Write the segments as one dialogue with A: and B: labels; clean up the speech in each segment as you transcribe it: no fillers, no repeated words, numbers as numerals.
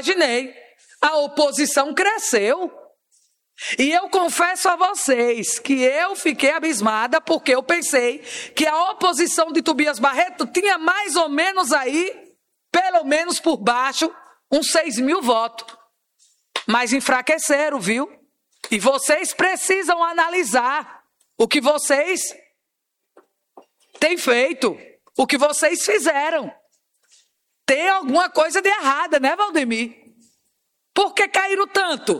A: imaginei. A oposição cresceu. E eu confesso a vocês que eu fiquei abismada porque eu pensei que a oposição de Tobias Barreto tinha mais ou menos aí, pelo menos por baixo, uns 6.000 votos. Mas enfraqueceram, viu? E vocês precisam analisar o que vocês têm feito, o que vocês fizeram. Tem alguma coisa de errada, né, Valdemir? Por que caíram tanto?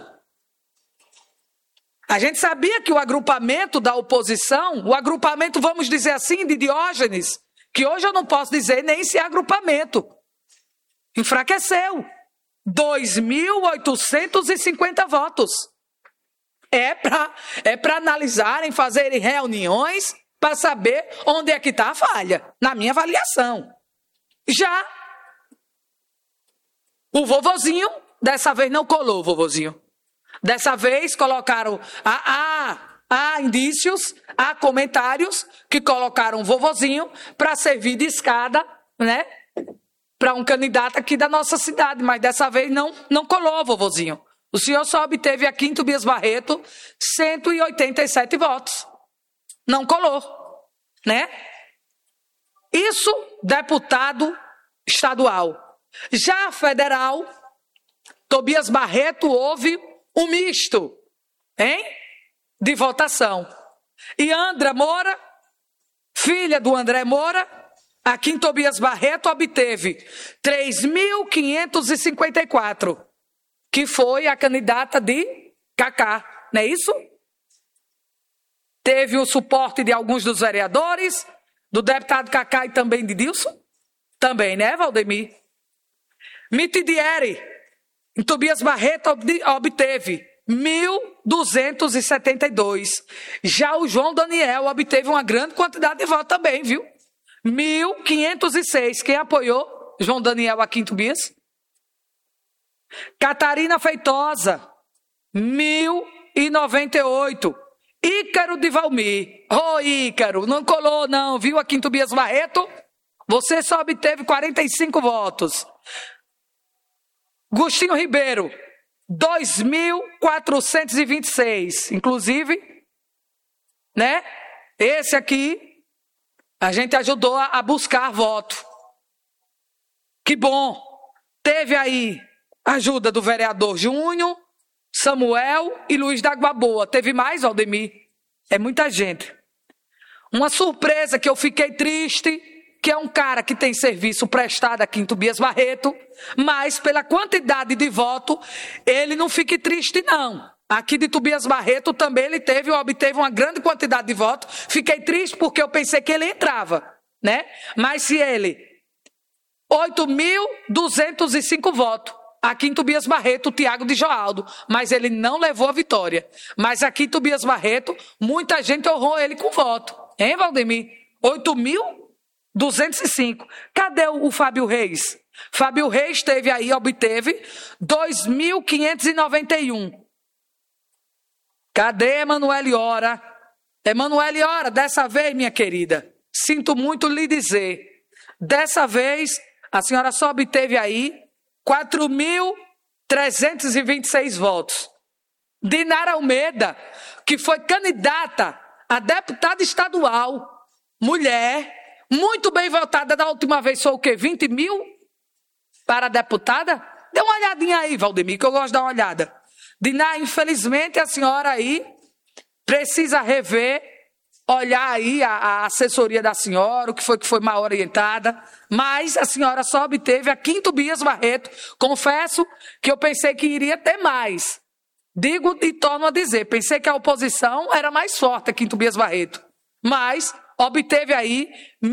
A: A gente sabia que o agrupamento da oposição, o agrupamento, vamos dizer assim, de Diógenes, que hoje eu não posso dizer nem se é agrupamento, enfraqueceu. 2.850 votos. É para analisarem, fazerem reuniões para saber onde é que está a falha, na minha avaliação. Já o vovozinho, dessa vez não colou, vovozinho. Dessa vez colocaram, há indícios, há comentários que colocaram o vovozinho para servir de escada, né? Para um candidato aqui da nossa cidade, mas dessa vez não colou, vovozinho. O senhor só obteve aqui em Tobias Barreto 187 votos. Não colou, né? Isso, deputado estadual. Já federal, Tobias Barreto houve um misto, hein? De votação. E Andra Moura, filha do André Moura, aqui em Tobias Barreto obteve 3.554, que foi a candidata de Cacá, não é isso? Teve o suporte de alguns dos vereadores, do deputado Cacá e também de Dilson. Também, né, Valdemir? Mitidieri, em Tobias Barreto, obteve 1.272. Já o João Daniel obteve uma grande quantidade de votos também, viu? 1.506. Quem apoiou João Daniel aqui em Tobias? Catarina Feitosa, 1.098. Ícaro de Valmir. Ô, Ícaro, não colou não, viu? Aqui em Tobias Barreto, você só obteve 45 votos. Agostinho Ribeiro, 2.426. Inclusive, né? Esse aqui, a gente ajudou a buscar voto. Que bom. Teve aí a ajuda do vereador Júnior, Samuel e Luiz da Água Boa. Teve mais, Valdemir? É muita gente. Uma surpresa que eu fiquei triste, que é um cara que tem serviço prestado aqui em Tobias Barreto, mas pela quantidade de voto, ele não fique triste não. Aqui de Tobias Barreto também ele obteve uma grande quantidade de votos. Fiquei triste porque eu pensei que ele entrava, né? Mas se ele, 8.205 votos. Aqui em Tobias Barreto, o Tiago de Joaldo, mas ele não levou a vitória. Mas aqui em Tobias Barreto, muita gente honrou ele com voto. Hein, Valdemir? 8.205. Cadê o Fábio Reis? Fábio Reis obteve 2.591. Cadê Emanuele Ora? Emanuele Ora, dessa vez, minha querida, sinto muito lhe dizer, dessa vez, a senhora só obteve aí 4.326 votos. Dinara Almeida, que foi candidata a deputada estadual, mulher, muito bem votada da última vez, foi o quê? 20 mil para a deputada? Dê uma olhadinha aí, Valdemir, que eu gosto de dar uma olhada. Dinara, infelizmente, a senhora aí precisa rever, olhar aí a assessoria da senhora, o que foi mal orientada, mas a senhora só obteve aqui em Tobias Barreto. Confesso que eu pensei que iria ter mais. Digo e torno a dizer, pensei que a oposição era mais forte aqui em Tobias Barreto, mas obteve aí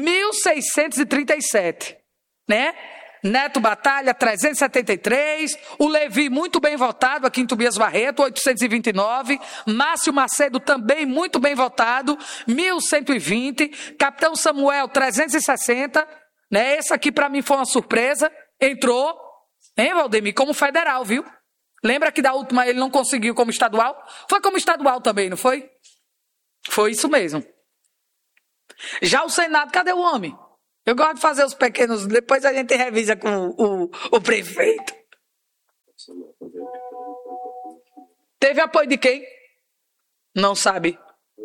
A: 1.637, né? Neto Batalha, 373, o Levi, muito bem votado aqui em Tobias Barreto, 829, Márcio Macedo, também muito bem votado, 1.120, Capitão Samuel, 360, né? Esse aqui para mim foi uma surpresa, entrou, hein, Valdemir, como federal, viu? Lembra que da última ele não conseguiu como estadual? Foi como estadual também, não foi? Foi isso mesmo. Já o Senado, cadê o homem? Eu gosto de fazer os pequenos, depois a gente revisa com o prefeito. Teve apoio de quem? Não sabe.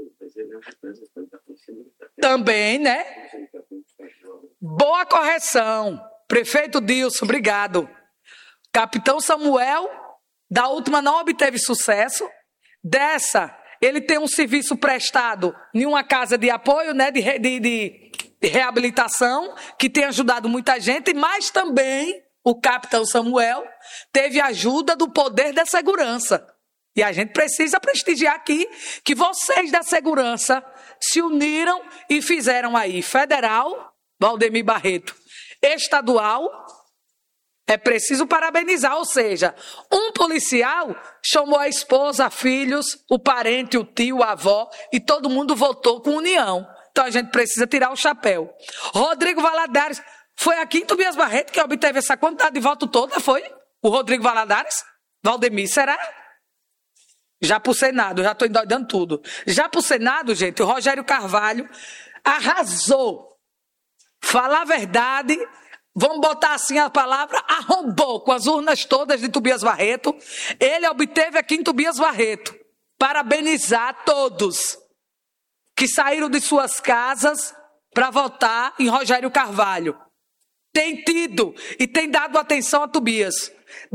A: Também, né? Boa correção. Prefeito Dilson, obrigado. Capitão Samuel, da última não obteve sucesso. Dessa, ele tem um serviço prestado em uma casa de apoio, né, de reabilitação, que tem ajudado muita gente, mas também o Capitão Samuel teve ajuda do poder da segurança. E a gente precisa prestigiar aqui que vocês da segurança se uniram e fizeram aí federal, Valdemir Barreto, estadual, é preciso parabenizar, ou seja, um policial chamou a esposa, filhos, o parente, o tio, a avó, e todo mundo votou com união. Então a gente precisa tirar o chapéu. Rodrigo Valadares, foi aqui em Tobias Barreto que obteve essa quantidade de voto toda, foi? O Rodrigo Valadares? Valdemir, será? Já para o Senado, já estou endoidando tudo. Já para o Senado, gente, o Rogério Carvalho arrasou. Falar a verdade, vamos botar assim a palavra, arrombou com as urnas todas de Tobias Barreto. Ele obteve aqui em Tobias Barreto. Parabenizar todos que saíram de suas casas para votar em Rogério Carvalho. Tem tido e tem dado atenção a Tobias.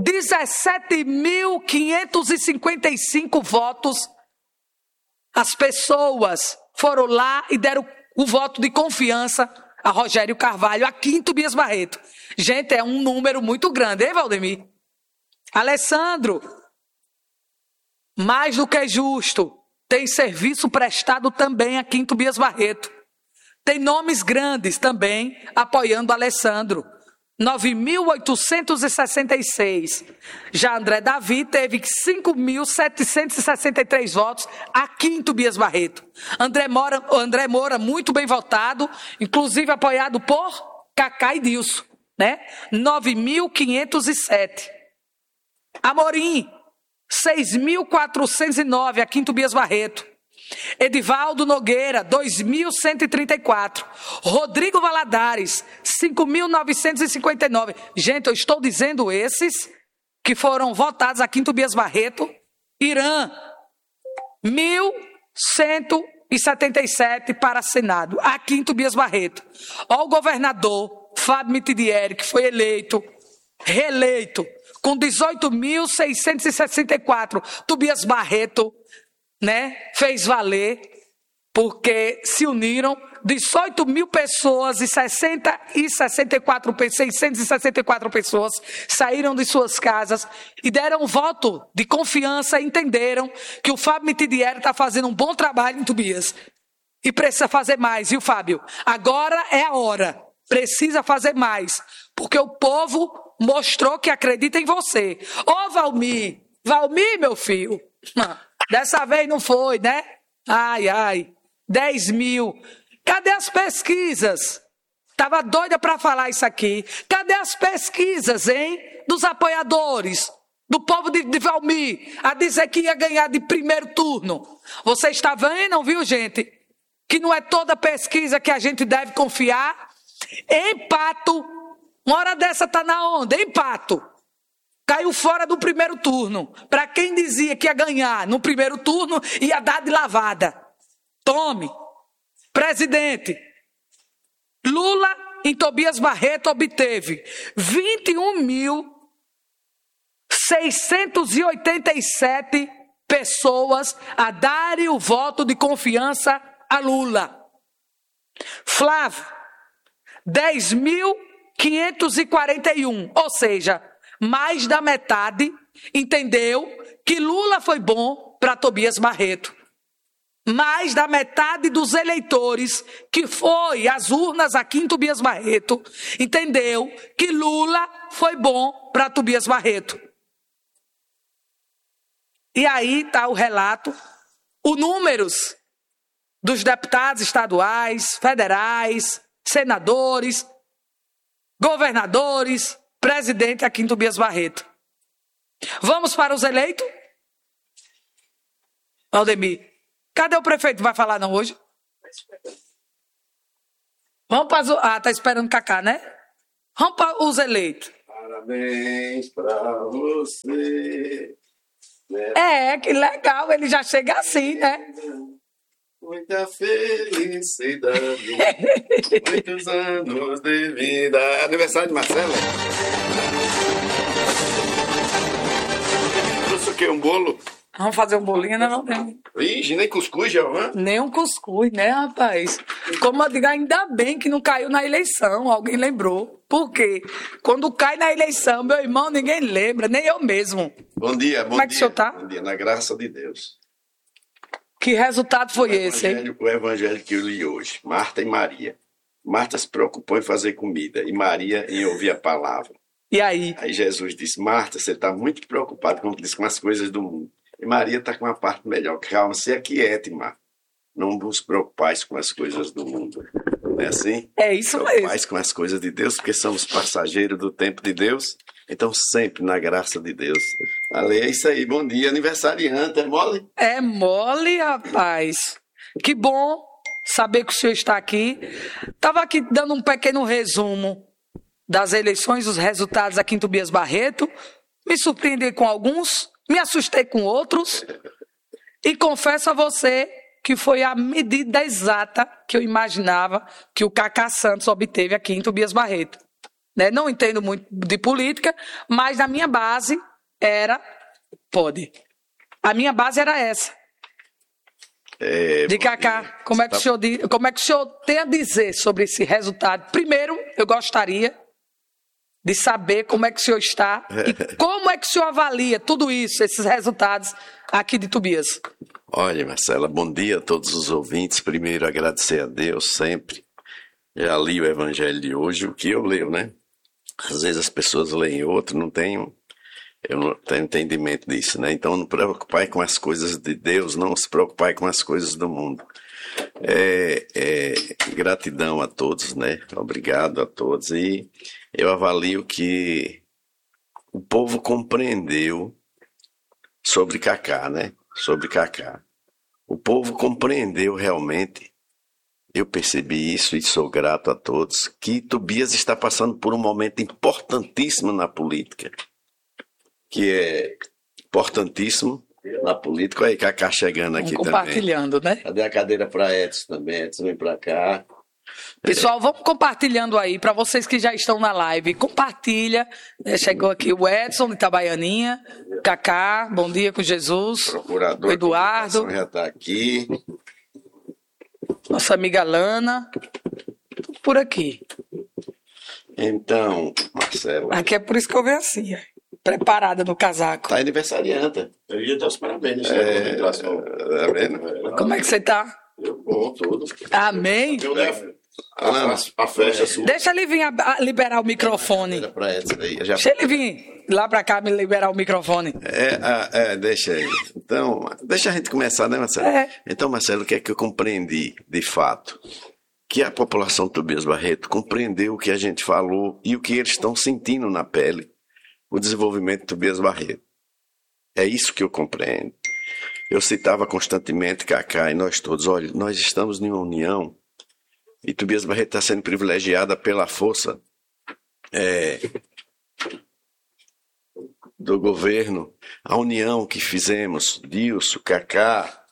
A: 17.555 votos. As pessoas foram lá e deram o voto de confiança a Rogério Carvalho aqui em Tobias Barreto. Gente, é um número muito grande, hein, Valdemir? Alessandro, mais do que justo, tem serviço prestado também aqui em Tobias Barreto. Tem nomes grandes também apoiando Alessandro. 9.866. Já André Davi teve 5.763 votos aqui em Tobias Barreto. André Moura, muito bem votado, inclusive apoiado por Cacá e Dilson, né? 9.507. Amorim, 6.409 aqui em Tobias Barreto. Edivaldo Nogueira, 2.134. Rodrigo Valadares, 5.959. Gente, eu estou dizendo esses que foram votados aqui em Tobias Barreto. Irã, 1.177 para Senado, aqui em Tobias Barreto. Ó, o governador Fábio Mitidieri, que foi reeleito, com 18.664. Tobias Barreto, né, fez valer, porque se uniram 18 mil pessoas e 664 pessoas saíram de suas casas e deram um voto de confiança e entenderam que o Fábio Mitidieri está fazendo um bom trabalho em Tobias. E precisa fazer mais, viu, Fábio? Agora é a hora. Precisa fazer mais, porque o povo mostrou que acredita em você. Ô, Valmir, meu filho, dessa vez não foi, né? Ai, 10 mil. Cadê as pesquisas? Estava doida para falar isso aqui. Cadê as pesquisas, hein? Dos apoiadores, do povo de Valmir, a dizer que ia ganhar de primeiro turno. Você está vendo, viu, gente? Que não é toda pesquisa que a gente deve confiar. Empato. Uma hora dessa tá na onda, empato. Caiu fora do primeiro turno. Para quem dizia que ia ganhar no primeiro turno, ia dar de lavada. Tome. Presidente. Lula, em Tobias Barreto, obteve 21.687 pessoas a darem o voto de confiança a Lula. Flávio, 10.541, ou seja, mais da metade entendeu que Lula foi bom para Tobias Barreto. Mais da metade dos eleitores que foi às urnas aqui em Tobias Barreto entendeu que Lula foi bom para Tobias Barreto. E aí está o relato, os números dos deputados estaduais, federais, senadores, governadores, presidente aqui em Tobias Barreto. Vamos para os eleitos? Valdemir, cadê o prefeito? Vai falar não hoje? Vamos para os... está esperando Cacá, né? Vamos para os eleitos.
B: Parabéns pra você.
A: Que legal, ele já chega assim, né?
B: Muita felicidade, muitos anos de vida. É aniversário de Marcelo. Trouxe o quê? Um bolo?
A: Vamos fazer um bolinho, né? Não tem.
B: Ixi, nem cuscuz, Giovana?
A: Nem um cuscuz, né, rapaz? Como eu digo, ainda bem que não caiu na eleição, alguém lembrou. Por quê? Quando cai na eleição, meu irmão, ninguém lembra, nem eu mesmo.
B: Bom dia, bom
A: Como é que o senhor tá?
B: Bom dia, na graça de Deus.
A: Que resultado foi esse, hein?
B: O evangelho que eu li hoje, Marta e Maria. Marta se preocupou em fazer comida e Maria em ouvir a palavra.
A: E aí?
B: Aí Jesus disse, Marta, você está muito preocupada, como diz, com as coisas do mundo. E Maria está com uma parte melhor. Calma, se aquiete, Marta. Não vos preocupais com as coisas do mundo. Não é assim?
A: É isso mesmo.
B: Preocupais com as coisas de Deus, porque somos passageiros do tempo de Deus. Então, sempre na graça de Deus. Ale, é isso aí. Bom dia, aniversariante. É mole?
A: É mole, rapaz. Que bom saber que o senhor está aqui. Estava aqui dando um pequeno resumo das eleições, os resultados aqui em Tobias Barreto. Me surpreendi com alguns, me assustei com outros. E confesso a você que foi a medida exata que eu imaginava que o Cacá Santos obteve aqui em Tobias Barreto. Né? Não entendo muito de política, mas a minha base era... A minha base era essa. De Cacá, como é que o senhor tem a dizer sobre esse resultado? Primeiro, eu gostaria de saber como é que o senhor está e como é que o senhor avalia tudo isso, esses resultados aqui de Tobias.
B: Olha, Marcela, bom dia a todos os ouvintes. Primeiro, agradecer a Deus sempre. Já li o evangelho de hoje, o que eu leio, né? Às vezes as pessoas leem outro, eu não tenho entendimento disso, né? Então, não preocupar com as coisas de Deus, não se preocupar com as coisas do mundo. Gratidão a todos, né? Obrigado a todos. E eu avalio que o povo compreendeu sobre Cacá, né? Sobre Cacá. O povo compreendeu realmente, eu percebi isso e sou grato a todos, que Tobias está passando por um momento importantíssimo na política. Que é importantíssimo na política. Aí, Cacá chegando aqui também.
A: Compartilhando, né?
B: Cadê a cadeira para Edson também? Edson vem para cá.
A: Pessoal, vamos compartilhando aí, para vocês que já estão na live. Compartilha. Chegou aqui o Edson, de Itabaianinha. Cacá, bom dia com Jesus.
B: Procurador.
A: O Eduardo.
B: Já está aqui.
A: Nossa amiga Lana. Tudo por aqui.
B: Então, Marcelo.
A: Aqui é por isso que eu venho assim, preparada no casaco.
B: Tá aniversariante.
C: Eu ia dar os parabéns.
B: Tá vendo?
A: Como é que você tá?
C: Bom, tudo.
A: Amém.
C: Eu levo a festa sua.
A: Deixa ele vir liberar o microfone. Deixa ele vir lá pra cá me liberar o microfone.
B: Deixa aí. Então, deixa a gente começar, né, Marcelo? Então, Marcelo, o que é que eu compreendi, de fato? Que a população de Tobias Barreto compreendeu o que a gente falou e o que eles estão sentindo na pele, o desenvolvimento de Tobias Barreto. É isso que eu compreendo. Eu citava constantemente Cacá e nós todos, olha, nós estamos em uma união e Tobias Barreto está sendo privilegiada pela força do governo, a união que fizemos, Dilson, Cacá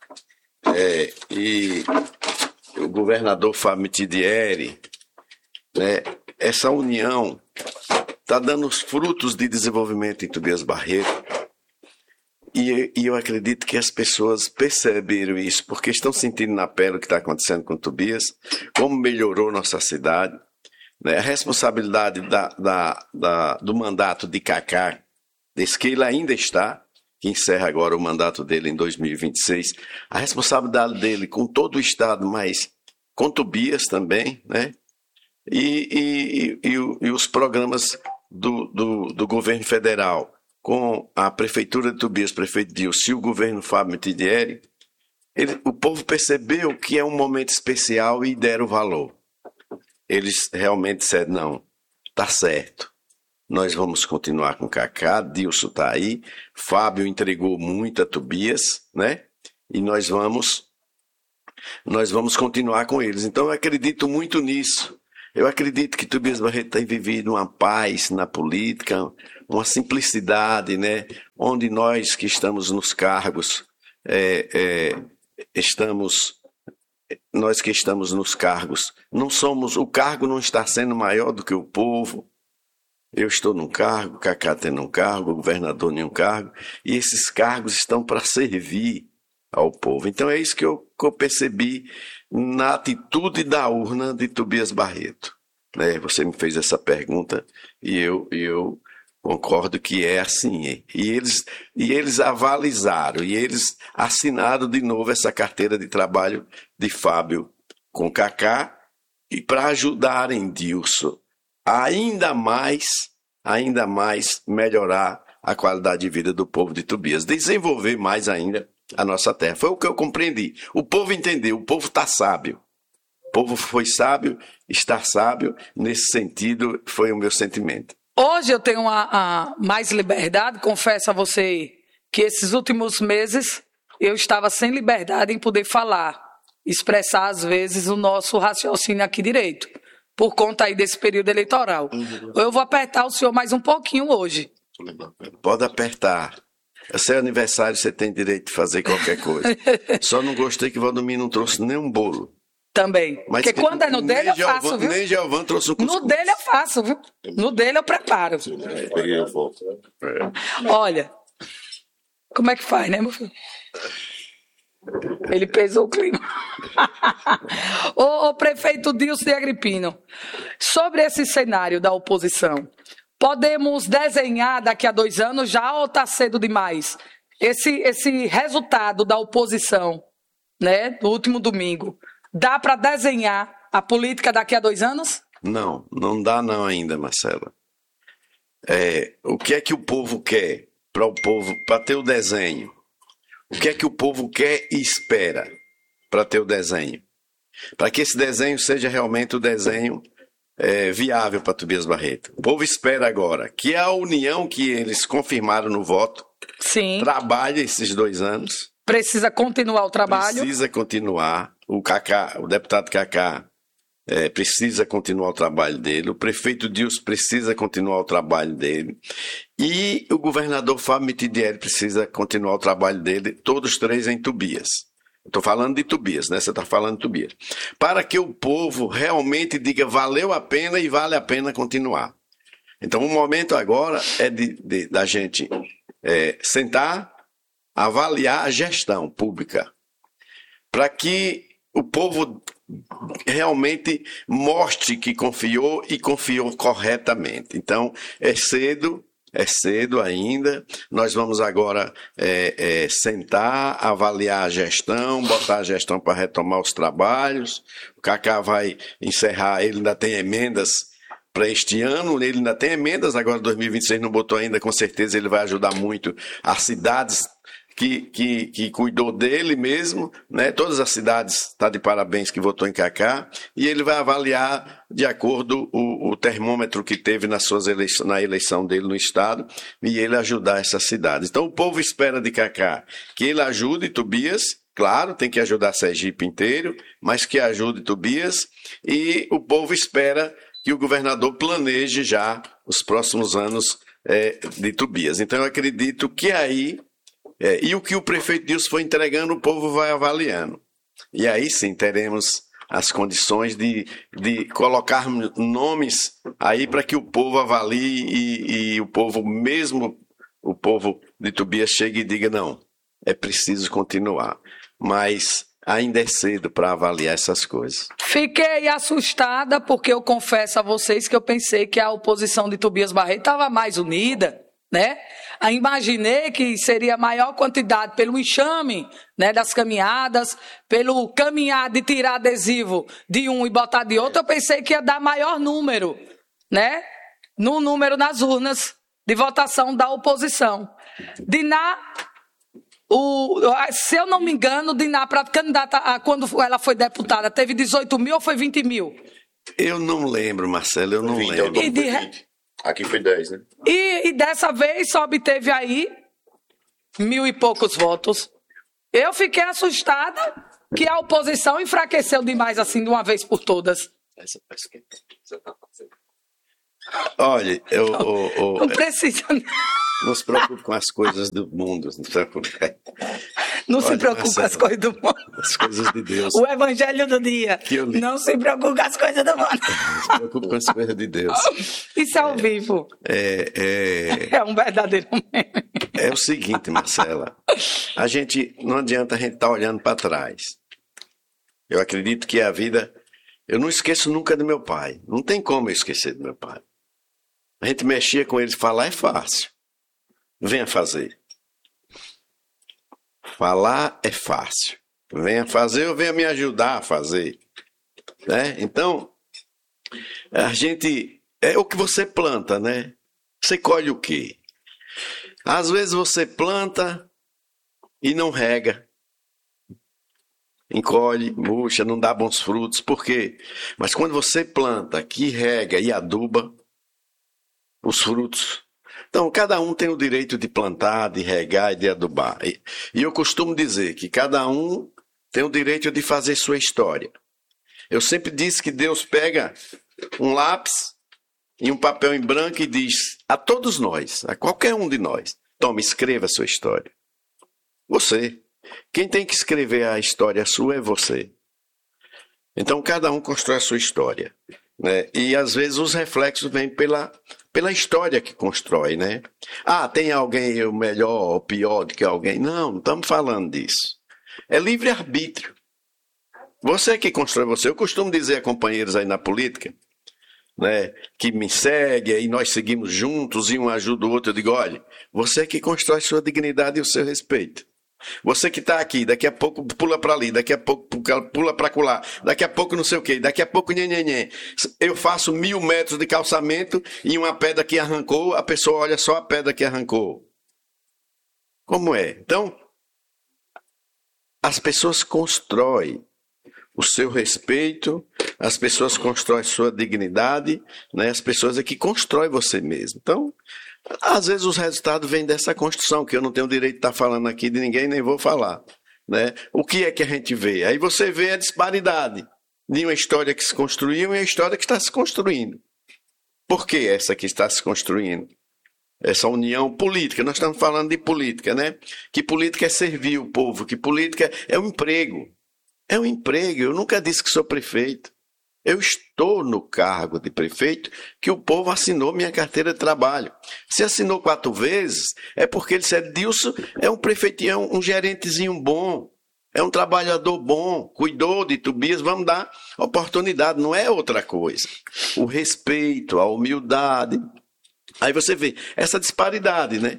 B: e o governador Fábio Mitidieri, né? Essa união está dando os frutos de desenvolvimento em Tobias Barreto. E eu acredito que as pessoas perceberam isso, porque estão sentindo na pele o que está acontecendo com Tobias, como melhorou nossa cidade, né? A responsabilidade do mandato de Cacá, desse que ele ainda está, que encerra agora o mandato dele em 2026, a responsabilidade dele com todo o Estado, mas com Tobias também, né? E os programas do governo federal, com a prefeitura de Tobias, prefeito Dilson, e o governo Fábio Mitidieri, o povo percebeu que é um momento especial e deram valor. Eles realmente disseram, não, tá certo, nós vamos continuar com Cacá, Dilson está aí, Fábio entregou muito a Tobias, né? E nós vamos continuar com eles. Então eu acredito muito nisso. Eu acredito que Tobias Barreto tem vivido uma paz na política, uma simplicidade, né? Onde nós que estamos nos cargos, nós que estamos nos cargos, o cargo não está sendo maior do que o povo. Eu estou num cargo, Cacá tem um cargo, o governador em um cargo, e esses cargos estão para servir ao povo. Então é isso que eu percebi na atitude da urna de Tobias Barreto. Né? Você me fez essa pergunta e eu concordo que é assim. E eles avalizaram, e eles assinaram de novo essa carteira de trabalho de Fábio com Cacá, e para ajudarem Dilson ainda mais melhorar a qualidade de vida do povo de Tobias, desenvolver mais ainda a nossa terra. Foi o que eu compreendi. O povo entendeu, o povo está sábio. O povo foi sábio, está sábio, nesse sentido foi o meu sentimento.
A: Hoje eu tenho mais liberdade, confesso a você que esses últimos meses eu estava sem liberdade em poder falar, expressar às vezes o nosso raciocínio aqui direito, por conta aí desse período eleitoral. Eu vou apertar o senhor mais um pouquinho hoje.
B: Pode apertar. É seu aniversário, você tem direito de fazer qualquer coisa. Só não gostei que o Valdomiro não trouxe nem um bolo.
A: Também.
B: Mas
A: porque quando é no dele eu faço, viu?
B: Nem Gelvan trouxe um cuscuz.
A: No dele eu faço, viu? No dele eu preparo. Olha, como é que faz, né, meu filho? Ele pesou o clima. O prefeito Dilson de Agripino, sobre esse cenário da oposição, podemos desenhar daqui a 2 anos já ou está cedo demais? Esse resultado da oposição, né, do último domingo, dá para desenhar a política daqui a 2 anos?
B: Não dá não ainda, Marcela. O que é que o povo quer para ter o desenho? O que é que o povo quer e espera para ter o desenho? Para que esse desenho seja realmente o desenho viável para Tobias Barreto. O povo espera agora que a união que eles confirmaram no voto trabalhe esses 2 anos.
A: Precisa continuar o trabalho.
B: Precisa continuar. O deputado Cacá precisa continuar o trabalho dele. O prefeito Dilson precisa continuar o trabalho dele. E o governador Fábio Mitidieri precisa continuar o trabalho dele, todos 3 em Tobias. Estou falando de Tobias, né? Você está falando de Tobias. Para que o povo realmente diga valeu a pena e vale a pena continuar. Então o momento agora é da gente sentar, avaliar a gestão pública. Para que o povo realmente mostre que confiou e confiou corretamente. Então é cedo ainda, nós vamos agora sentar, avaliar a gestão, botar a gestão para retomar os trabalhos. O Cacá vai encerrar, ele ainda tem emendas para este ano, ele ainda tem emendas, agora 2026 não botou ainda, com certeza ele vai ajudar muito as cidades que cuidou dele mesmo, né? Todas as cidades estão de parabéns que votou em Cacá, e ele vai avaliar de acordo o termômetro que teve na eleição dele no estado, e ele ajudar essas cidades. Então o povo espera de Cacá que ele ajude Tobias, claro, tem que ajudar Sergipe inteiro, mas que ajude Tobias, e o povo espera que o governador planeje já os próximos anos de Tobias. Então eu acredito que aí e o que o prefeito Dilson foi entregando, o povo vai avaliando. E aí sim teremos as condições de colocar nomes aí para que o povo avalie e o povo, mesmo o povo de Tobias, chegue e diga, não, é preciso continuar. Mas ainda é cedo para avaliar essas coisas.
A: Fiquei assustada porque eu confesso a vocês que eu pensei que a oposição de Tobias Barreto estava mais unida, né? Imaginei que seria maior quantidade pelo enxame, né, das caminhadas, pelo caminhar de tirar adesivo de um e botar de outro. Eu pensei que ia dar maior número, né, no número nas urnas de votação da oposição. Diná, se eu não me engano, Diná, para candidata, quando ela foi deputada, teve 18 mil ou foi 20 mil?
B: Eu não lembro, Marcelo, eu não lembro.
C: Aqui foi 10, né?
A: E dessa vez só obteve aí 1.000 e poucos votos. Eu fiquei assustada que a oposição enfraqueceu demais assim de uma vez por todas.
B: Olha,
A: Não precisa.
B: não se preocupe com as coisas do mundo. Não se preocupe.
A: Não se
B: Olha,
A: preocupe com as
B: Marcelo,
A: coisas do mundo.
B: as coisas de Deus.
A: O evangelho do dia.
B: Que eu li.
A: Não se preocupe com as coisas do mundo.
B: Não se preocupe com as coisas de Deus.
A: Isso é ao vivo. É um verdadeiro meme.
B: É o seguinte, Marcela. Não adianta a gente estar olhando para trás. Eu acredito que a vida... Eu não esqueço nunca do meu pai. Não tem como eu esquecer do meu pai. A gente mexia com ele, falar é fácil. Venha fazer. Falar é fácil. Venha fazer ou venha me ajudar a fazer. Né? Então, a gente... É o que você planta, né? Você colhe o quê? Às vezes você planta e não rega. Encolhe, murcha, não dá bons frutos. Por quê? Mas quando você planta, que rega e aduba, os frutos... Então, cada um tem o direito de plantar, de regar e de adubar. E eu costumo dizer que cada um tem o direito de fazer sua história. Eu sempre disse que Deus pega um lápis e um papel em branco e diz a todos nós, a qualquer um de nós, toma, escreva a sua história. Você. Quem tem que escrever a história sua é você. Então, cada um constrói a sua história. Né? E, às vezes, os reflexos vêm pela história que constrói, né? Ah, tem alguém melhor ou pior do que alguém? Não estamos falando disso. É livre-arbítrio. Você que constrói você. Eu costumo dizer a companheiros aí na política, né, que me segue e nós seguimos juntos e um ajuda o outro. Eu digo, olha, você que constrói sua dignidade e o seu respeito. Você que está aqui, daqui a pouco pula para ali, daqui a pouco pula para colar, daqui a pouco não sei o quê, daqui a pouco nhenhenhen. Eu faço 1000 metros de calçamento e uma pedra que arrancou, a pessoa olha só a pedra que arrancou. Como é? Então, as pessoas constroem o seu respeito, as pessoas constroem sua dignidade, né? As pessoas é que constroem você mesmo. Então, às vezes os resultados vêm dessa construção, que eu não tenho direito de estar falando aqui de ninguém, nem vou falar. Né? O que é que a gente vê? Aí você vê a disparidade de uma história que se construiu e a história que está se construindo. Por que essa que está se construindo? Essa união política, nós estamos falando de política, né? Que política é servir o povo, que política é um emprego. É um emprego, eu nunca disse que sou prefeito. Eu estou no cargo de prefeito que o povo assinou minha carteira de trabalho. Se assinou 4 vezes, é porque ele disse, Edilson é um prefeitinho, é um gerentezinho bom, é um trabalhador bom, cuidou de Tobias, vamos dar oportunidade, não é outra coisa. O respeito, a humildade. Aí você vê essa disparidade, né,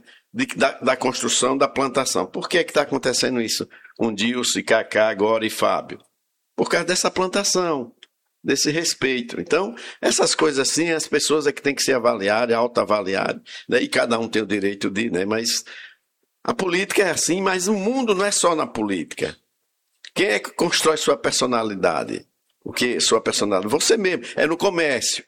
B: da construção, da plantação. Por que está acontecendo isso com Dilson, Cacá agora e Fábio? Por causa dessa plantação, desse respeito. Então, essas coisas assim, as pessoas é que têm que se avaliar, autoavaliar, né? E cada um tem o direito de, né? Mas a política é assim, mas o mundo não é só na política. Quem é que constrói sua personalidade? O que é sua personalidade? Você mesmo, é no comércio.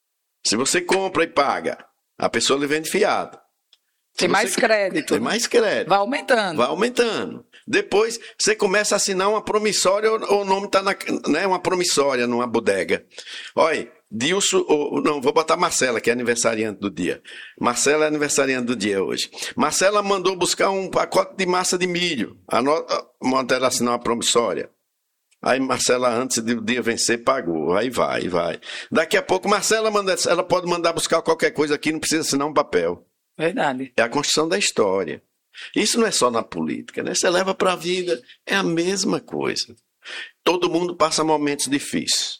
B: Se você compra e paga, a pessoa lhe vende fiado.
A: Tem mais crédito.
B: Tem mais crédito.
A: Vai aumentando.
B: Vai aumentando. Depois, você começa a assinar uma promissória, o nome está né, uma promissória numa bodega. Olha, Dilson, não, vou botar Marcela, que é aniversariante do dia. Marcela é aniversariante do dia hoje. Marcela mandou buscar um pacote de massa de milho. Manda ela assinar uma promissória. Aí Marcela, antes do dia vencer, pagou. Aí vai. Daqui a pouco, Marcela ela pode mandar buscar qualquer coisa aqui, não precisa assinar um papel.
A: Verdade.
B: É a construção da história. Isso não é só na política, né? Você leva para a vida, é a mesma coisa. Todo mundo passa momentos difíceis.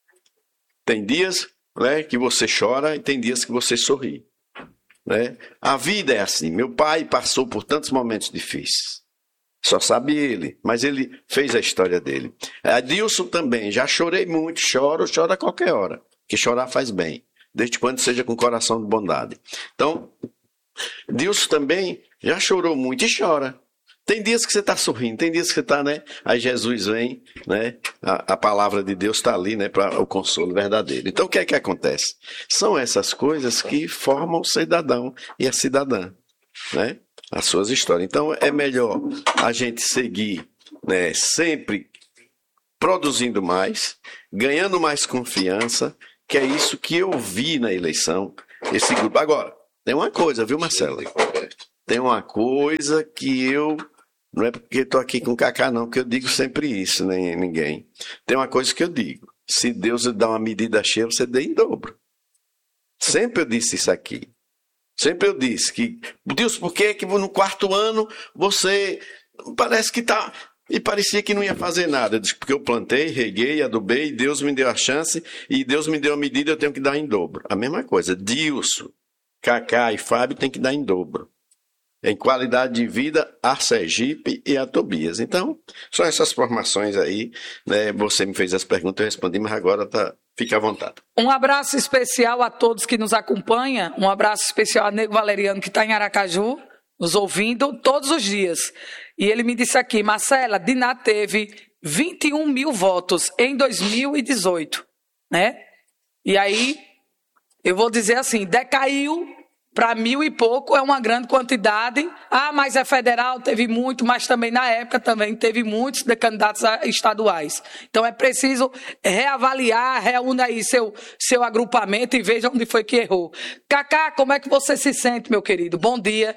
B: Tem dias, né, que você chora e tem dias que você sorri. Né? A vida é assim. Meu pai passou por tantos momentos difíceis. Só sabe ele, mas ele fez a história dele. Adilson também, já chorei muito, choro a qualquer hora. Que chorar faz bem, desde quando seja com coração de bondade. Então, Dilson também já chorou muito e chora. Tem dias que você está sorrindo, tem dias que você está, né? Aí Jesus vem, né? A palavra de Deus está ali, né? Para o consolo verdadeiro. Então, o que é que acontece? São essas coisas que formam o cidadão e a cidadã, né? As suas histórias. Então, é melhor a gente seguir, né? Sempre produzindo mais, ganhando mais confiança, que é isso que eu vi na eleição, esse grupo. Agora, tem uma coisa, viu, Marcelo? Tem uma coisa que eu... Não é porque estou aqui com o Cacá, não, que eu digo sempre isso, nem ninguém. Tem uma coisa que eu digo. Se Deus lhe dá uma medida cheia, você dê em dobro. Sempre eu disse isso aqui. Sempre eu disse que... Deus, por que no quarto ano você parece que está... E parecia que não ia fazer nada. Eu disse, porque eu plantei, reguei, adubei, Deus me deu a chance e Deus me deu a medida, eu tenho que dar em dobro. A mesma coisa. Dilson, Cacá e Fábio tem que dar em dobro. Em qualidade de vida, a Sergipe e a Tobias. Então, são essas formações aí, né? Você me fez as perguntas, eu respondi, mas agora fica à vontade.
A: Um abraço especial a todos que nos acompanham, um abraço especial a Nego Valeriano, que está em Aracaju, nos ouvindo todos os dias. E ele me disse aqui, Marcela, Diná teve 21 mil votos em 2018, né? E aí, eu vou dizer assim, decaiu para 1.000 e pouco, é uma grande quantidade. Ah, mas é federal, teve muito, mas também na época também teve muitos de candidatos estaduais. Então é preciso reavaliar, reúna aí seu agrupamento e veja onde foi que errou. Cacá, como é que você se sente, meu querido? Bom dia.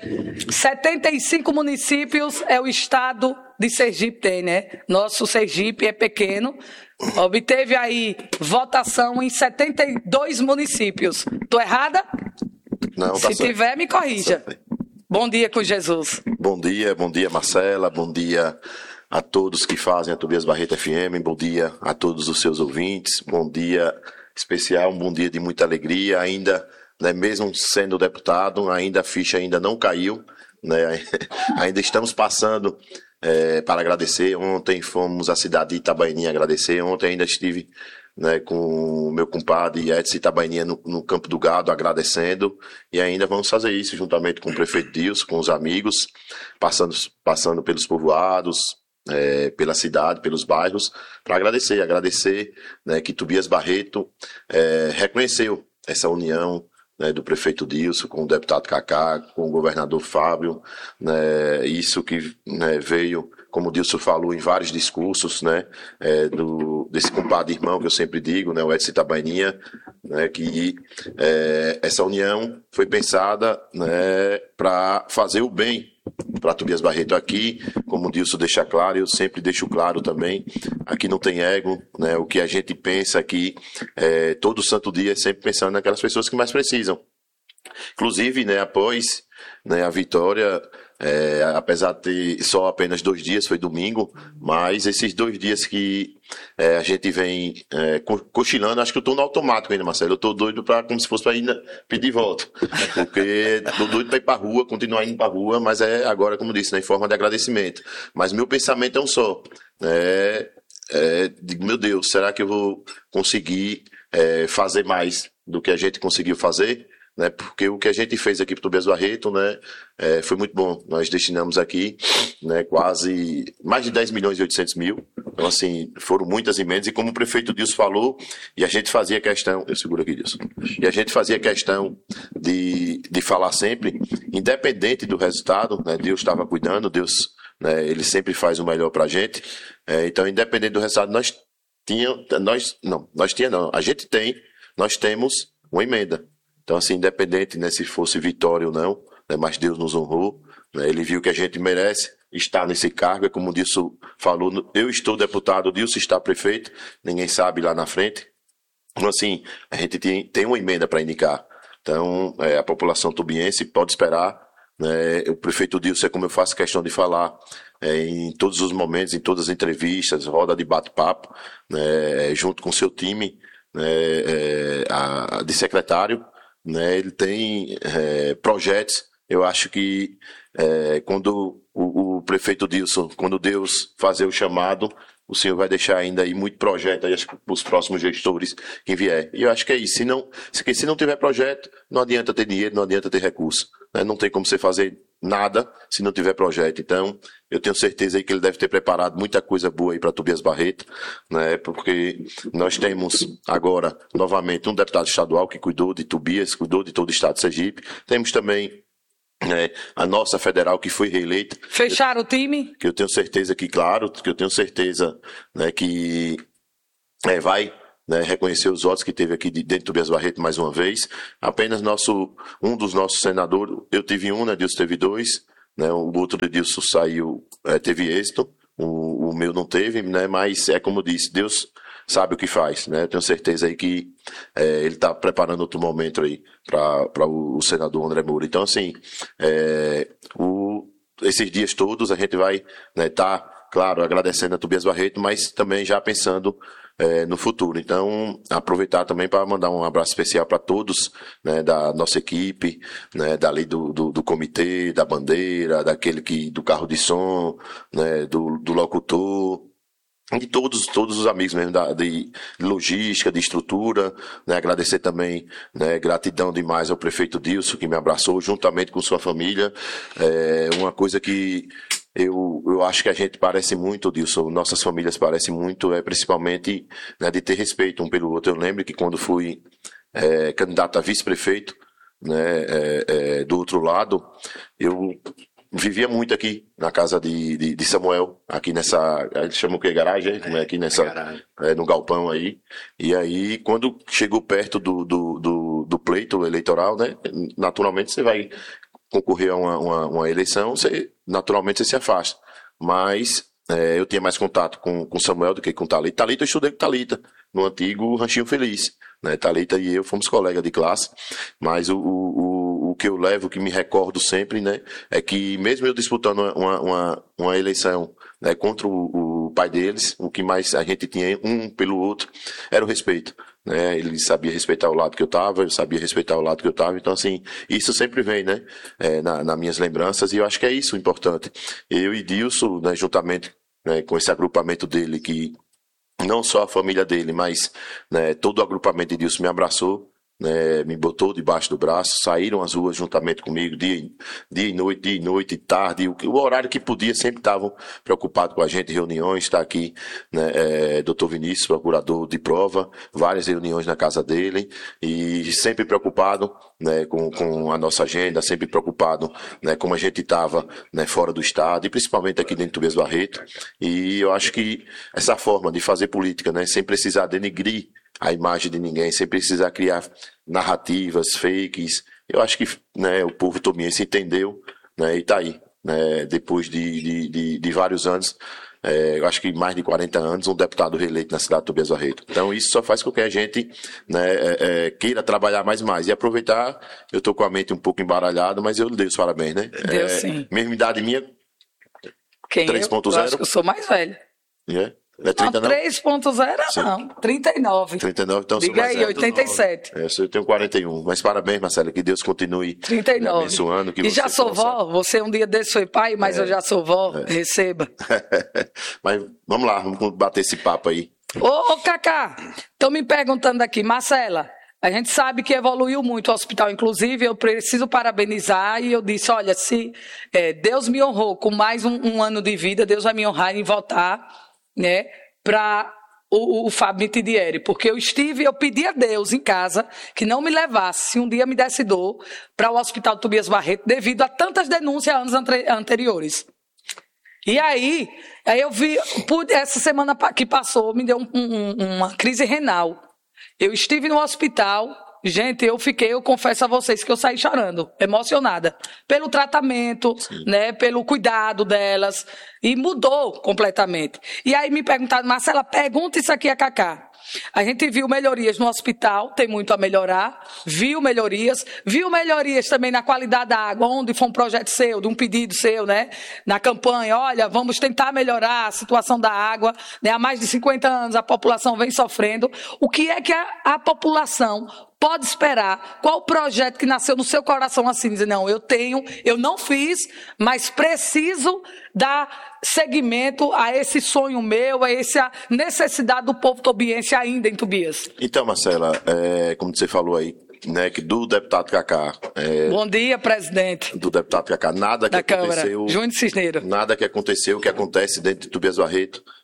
A: 75 municípios é o estado de Sergipe tem, né? Nosso Sergipe é pequeno. Obteve aí votação em 72 municípios. Estou errada?
C: Não,
A: Se tiver, me corrija. Bom dia com Jesus.
C: Bom dia, Marcela, bom dia a todos que fazem a Tobias Barreto FM, bom dia a todos os seus ouvintes, bom dia especial, um bom dia de muita alegria, ainda, né, mesmo sendo deputado, ainda a ficha ainda não caiu, né, ainda estamos passando para agradecer. Ontem fomos à cidade de Itabaianinha agradecer, ontem ainda estive, né, com o meu compadre Edson Itabaianinha no Campo do Gado, agradecendo, e ainda vamos fazer isso juntamente com o prefeito Dilson, com os amigos, passando pelos povoados, pela cidade, pelos bairros, para agradecer, né, que Tobias Barreto reconheceu essa união, né, do prefeito Dilson com o deputado Cacá, com o governador Fábio, né, isso que, né, veio, como o Dilson falou em vários discursos, né, desse compadre irmão que eu sempre digo, né, o Edson Itabaianinha, né, que essa união foi pensada, né, para fazer o bem para Tobias Barreto aqui, como o Dilson deixa claro, eu sempre deixo claro também, aqui não tem ego, né, o que a gente pensa aqui, todo santo dia é sempre pensando naquelas pessoas que mais precisam. Inclusive, né, após, né, a vitória, apesar de ter só apenas 2 dias, foi domingo, mas esses 2 dias que a gente vem cochilando, acho que eu estou no automático ainda, Marcelo, eu estou doido como se fosse para ir pedir volta, porque estou doido para ir para a rua, continuar indo para a rua, mas agora, como disse, né, em forma de agradecimento. Mas meu pensamento é um só, digo, meu Deus, será que eu vou conseguir fazer mais do que a gente conseguiu fazer? Né, porque o que a gente fez aqui para o Tobias Barreto, né, foi muito bom. Nós destinamos aqui, né, quase mais de 10 milhões e 800 mil. Então, assim, foram muitas emendas. E como o prefeito Dilson falou, e a gente fazia questão... Eu seguro aqui, Dilson. E a gente fazia questão de falar sempre, independente do resultado, né, Deus estava cuidando, Deus, né, ele sempre faz o melhor para a gente. Então, independente do resultado, nós temos uma emenda. Então, assim, independente, né, se fosse vitória ou não, né, mas Deus nos honrou, né, ele viu que a gente merece estar nesse cargo, como o Dilson falou, eu estou deputado, o Dilson está prefeito, ninguém sabe lá na frente. Então, assim, a gente tem uma emenda para indicar. Então, a população tobiense pode esperar, né, o prefeito Dilson, como eu faço questão de falar, em todos os momentos, em todas as entrevistas, roda de bate-papo, né, junto com seu time, né, de secretário, né, ele tem projetos. Eu acho que quando o prefeito Dilson, quando Deus fazer o chamado, o senhor vai deixar ainda aí muito projeto aí para os próximos gestores que vier. E eu acho que é isso. Se não tiver projeto, não adianta ter dinheiro, não adianta ter recurso, né? Não tem como você fazer nada se não tiver projeto. Então, eu tenho certeza aí que ele deve ter preparado muita coisa boa aí para Tobias Barreto, né? Porque nós temos agora, novamente, um deputado estadual que cuidou de Tobias, cuidou de todo o estado de Sergipe. Temos também a nossa federal que foi reeleita.
A: Fecharam o time?
C: Que eu tenho certeza que, claro, que eu tenho certeza, né, que vai, né, reconhecer os votos que teve aqui dentro do Tobias Barreto mais uma vez. Apenas um dos nossos senadores, eu tive um, né, Dilson teve dois, né, o outro de Dilson saiu, teve êxito, o meu não teve, né, mas como eu disse, Deus sabe o que faz, né? Eu tenho certeza aí que ele está preparando outro momento aí para o senador André Moura. Então, assim, esses dias todos a gente vai, né, claro, agradecendo a Tobias Barreto, mas também já pensando no futuro. Então, aproveitar também para mandar um abraço especial para todos, né, da nossa equipe, né, dali do comitê, da bandeira, do carro de som, né, do locutor, de todos os amigos mesmo de logística, de estrutura, né? Agradecer também, né, gratidão demais ao prefeito Dilson, que me abraçou juntamente com sua família. Uma coisa que eu acho que a gente parece muito, Dilson, nossas famílias parecem muito, principalmente, né, de ter respeito um pelo outro. Eu lembro que quando fui candidato a vice-prefeito, né, do outro lado, eu vivia muito aqui na casa de Samuel, aqui nessa, eles chamam o que? Garagem? Aqui no galpão aí. E aí, quando chegou perto do pleito eleitoral, né, naturalmente você vai concorrer a uma eleição, naturalmente você se afasta. Mas eu tinha mais contato com Samuel do que com Thalita. Thalita, eu estudei com Thalita, no antigo Ranchinho Feliz. Né? Thalita e eu fomos colegas de classe, mas o que eu levo, que me recordo sempre, né, é que mesmo eu disputando uma eleição, né, contra o pai deles, o que mais a gente tinha um pelo outro era o respeito. Né? Ele sabia respeitar o lado que eu estava, eu sabia respeitar o lado que eu estava, então assim, isso sempre vem, né, nas minhas lembranças, e eu acho que é isso o importante. Eu e Dilson, né, juntamente, né, com esse agrupamento dele, que não só a família dele, mas, né, todo o agrupamento de Dilson me abraçou, né, me botou debaixo do braço, saíram às ruas juntamente comigo, dia e noite, tarde, o horário que podia, sempre estavam preocupados com a gente, reuniões, está aqui, né, Dr. Vinícius, procurador de prova, várias reuniões na casa dele, e sempre preocupado, né, com a nossa agenda, sempre preocupado, né, como a gente estava, né, fora do estado, e principalmente aqui dentro do Tobias Barreto, e eu acho que essa forma de fazer política, né, sem precisar denigrir a imagem de ninguém, sem precisar criar narrativas, fakes. Eu acho que, né, o povo tobiense entendeu, né, e está aí, né, depois de vários anos, eu acho que mais de 40 anos, um deputado reeleito na cidade de Tobias Barreto. Então isso só faz com que a gente, né, queira trabalhar mais e aproveitar. Eu estou com a mente um pouco embaralhada, mas eu lhe dei os parabéns, né?
A: Deu sim.
C: Mesma idade minha, 3.0.
A: Eu acho que eu sou mais velho.
C: Não é 30 não?
A: 3.0 não, 39.
C: 39, então
A: diga aí, 87.
C: Eu tenho 41. Mas parabéns, Marcela, que Deus continue
A: 39.
C: Me abençoando. Que
A: e já sou vó, você um dia desse foi pai, mas eu já sou vó, receba.
C: Mas vamos lá, vamos bater esse papo aí.
A: Ô Cacá, estão me perguntando aqui, Marcela, a gente sabe que evoluiu muito o hospital, inclusive eu preciso parabenizar, e eu disse, olha, se Deus me honrou com mais um ano de vida, Deus vai me honrar em votar, né, para o Fábio Mitidieri, porque eu pedi a Deus em casa que não me levasse, se um dia me desse dor, para o Hospital Tobias Barreto, devido a tantas denúncias anos anteriores. E aí eu vi, essa semana que passou, me deu uma crise renal. Eu estive no hospital, gente, eu confesso a vocês que eu saí chorando, emocionada, pelo tratamento, né, pelo cuidado delas, e mudou completamente. E aí me perguntaram, Marcela, pergunta isso aqui a Cacá. A gente viu melhorias no hospital, tem muito a melhorar, viu melhorias também na qualidade da água, onde foi um projeto seu, de um pedido seu, né, na campanha, olha, vamos tentar melhorar a situação da água, né, há mais de 50 anos a população vem sofrendo. O que é que a população pode esperar? Qual o projeto que nasceu no seu coração assim, dizer, não, eu não fiz, mas preciso dar seguimento a esse sonho meu, a essa necessidade do povo tobiense ainda em Tobias?
C: Então, Marcela, como você falou aí, né, que do deputado Cacá...
A: Bom dia, presidente.
C: Do deputado Cacá, nada que
A: da
C: aconteceu...
A: Câmara, Júnior Cisneiro.
C: Nada que aconteceu, que acontece dentro de Tobias Barreto,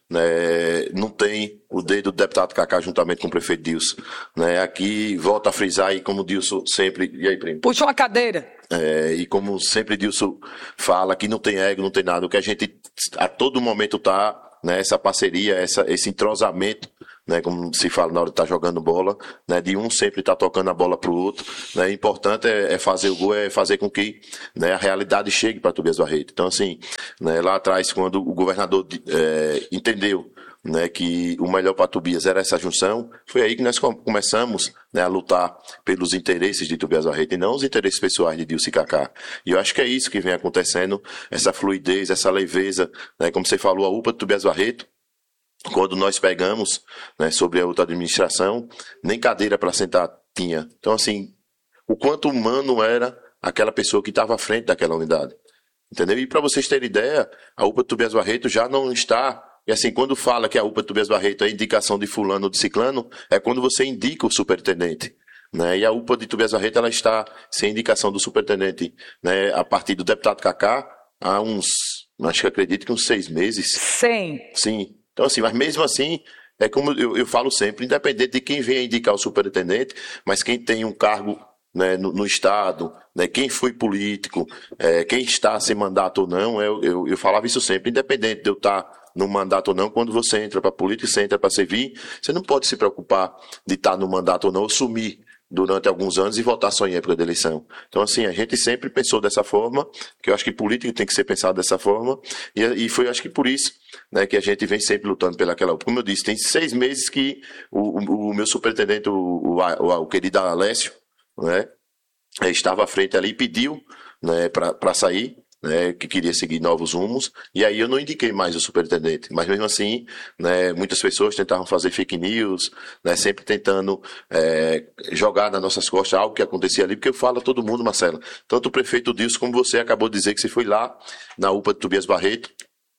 C: né, não tem o dedo do deputado Cacá juntamente com o prefeito Dilson. Né? Aqui, volto a frisar, e como o Dilson sempre... E aí, primo?
A: Puxa uma cadeira.
C: E como sempre Dilson fala, que não tem ego, não tem nada. O que a gente a todo momento tá, né, essa parceria, esse entrosamento, né, como se fala na hora de estar jogando bola, né, de um sempre estar tocando a bola para o outro. Né, importante é fazer o gol, é fazer com que, né, a realidade chegue para Tobias Barreto. Então, assim, né, lá atrás, quando o governador entendeu, né, que o melhor para Tobias era essa junção, foi aí que nós começamos, né, a lutar pelos interesses de Tobias Barreto e não os interesses pessoais de Dilson e Cacá. E eu acho que é isso que vem acontecendo, essa fluidez, essa leveza, né, como você falou, a UPA de Tobias Barreto, quando nós pegamos, né, sobre a outra administração, nem cadeira para sentar tinha. Então, assim, o quanto humano era aquela pessoa que estava à frente daquela unidade. Entendeu? E para vocês terem ideia, a UPA de Tobias Barreto já não está... E assim, quando fala que a UPA de Tobias Barreto é indicação de fulano ou de ciclano, é quando você indica o superintendente. Né? E a UPA de Tobias Barreto, ela está sem indicação do superintendente, né, a partir do deputado Cacá, há acho que acredito que uns 6 meses. Sim. Então, assim, mas mesmo assim, é como eu falo sempre, independente de quem venha indicar o superintendente, mas quem tem um cargo, né, no Estado, né, quem foi político, quem está sem mandato ou não, eu falava isso sempre, independente de eu estar no mandato ou não, quando você entra para a política, você entra para servir, você não pode se preocupar de estar no mandato ou não, ou sumir durante alguns anos e votar só em época de eleição. Então, assim, a gente sempre pensou dessa forma, que eu acho que política tem que ser pensado dessa forma, e foi, acho que por isso, né, que a gente vem sempre lutando pelaquela... Como eu disse, tem 6 meses que o meu superintendente, o querido Alessio, né, estava à frente ali e pediu, né, para sair, né, que queria seguir novos rumos, e aí eu não indiquei mais o superintendente, mas mesmo assim, né, muitas pessoas tentavam fazer fake news, né, sempre tentando jogar nas nossas costas algo que acontecia ali, porque eu falo a todo mundo, Marcelo, tanto o prefeito Dilson como você acabou de dizer que você foi lá na UPA de Tobias Barreto,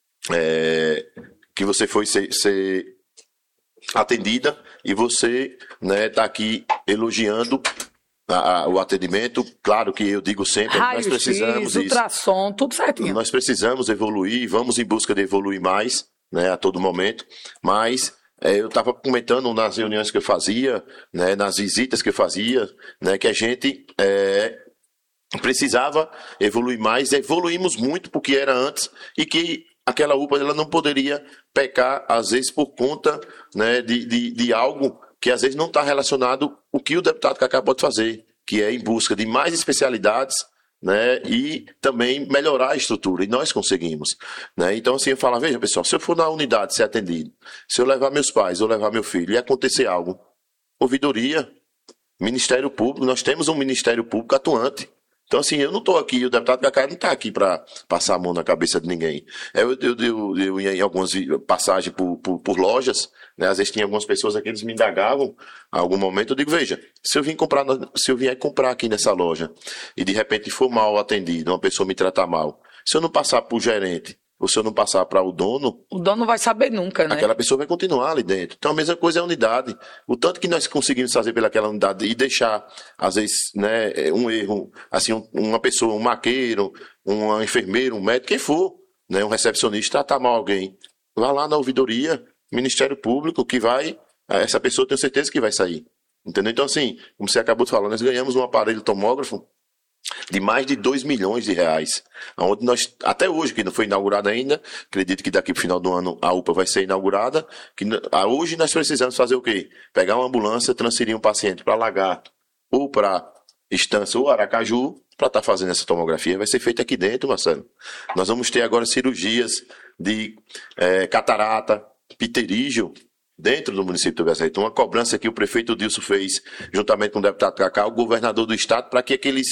C: que você foi ser atendida, e você, né, tá aqui elogiando o atendimento. Claro que eu digo sempre, nós precisamos
A: isso, ultrassom, tudo certinho.
C: Nós precisamos evoluir, vamos em busca de evoluir mais, né, a todo momento, mas eu estava comentando nas reuniões que eu fazia, né, nas visitas que eu fazia, né, que a gente precisava evoluir mais, evoluímos muito porque era antes, e que aquela UPA ela não poderia pecar, às vezes, por conta, né, de algo que às vezes não está relacionado o que o deputado Cacá pode fazer, que é em busca de mais especialidades, né, e também melhorar a estrutura, e nós conseguimos. Né? Então, assim, eu falo, veja, pessoal, se eu for na unidade ser atendido, se eu levar meus pais ou levar meu filho e acontecer algo, ouvidoria, Ministério Público, nós temos um Ministério Público atuante. Então, assim, eu não estou aqui, o deputado Cacá não está aqui para passar a mão na cabeça de ninguém. Eu ia em algumas passagens por lojas, né, às vezes tinha algumas pessoas aqui, eles me indagavam a algum momento, eu digo, veja, se eu vier comprar aqui nessa loja e de repente for mal atendido, uma pessoa me tratar mal, se eu não passar para o gerente, ou se eu não passar para o dono
A: não vai saber nunca, né?
C: Aquela pessoa vai continuar ali dentro. Então a mesma coisa é a unidade. O tanto que nós conseguimos fazer pelaquela unidade e deixar, às vezes, né, um erro, assim, uma pessoa, um maqueiro, um enfermeiro, um médico, quem for, né, um recepcionista, tratar mal alguém, vá lá na ouvidoria, Ministério Público, que vai, essa pessoa tem certeza que vai sair. Entendeu? Então, assim, como você acabou de falar, nós ganhamos um aparelho tomógrafo de mais de 2 milhões de reais, onde nós, até hoje, que não foi inaugurada ainda, acredito que daqui para o final do ano a UPA vai ser inaugurada, que hoje nós precisamos fazer o quê? Pegar uma ambulância, transferir um paciente para Lagarto, ou para Estância, ou Aracaju, para estar fazendo essa tomografia. Vai ser feita aqui dentro, Marcelo. Nós vamos ter agora cirurgias de catarata, pterígio, dentro do município de Tobias Barreto. Uma cobrança que o prefeito Dilson fez, juntamente com o deputado Cacá, o governador do estado, para que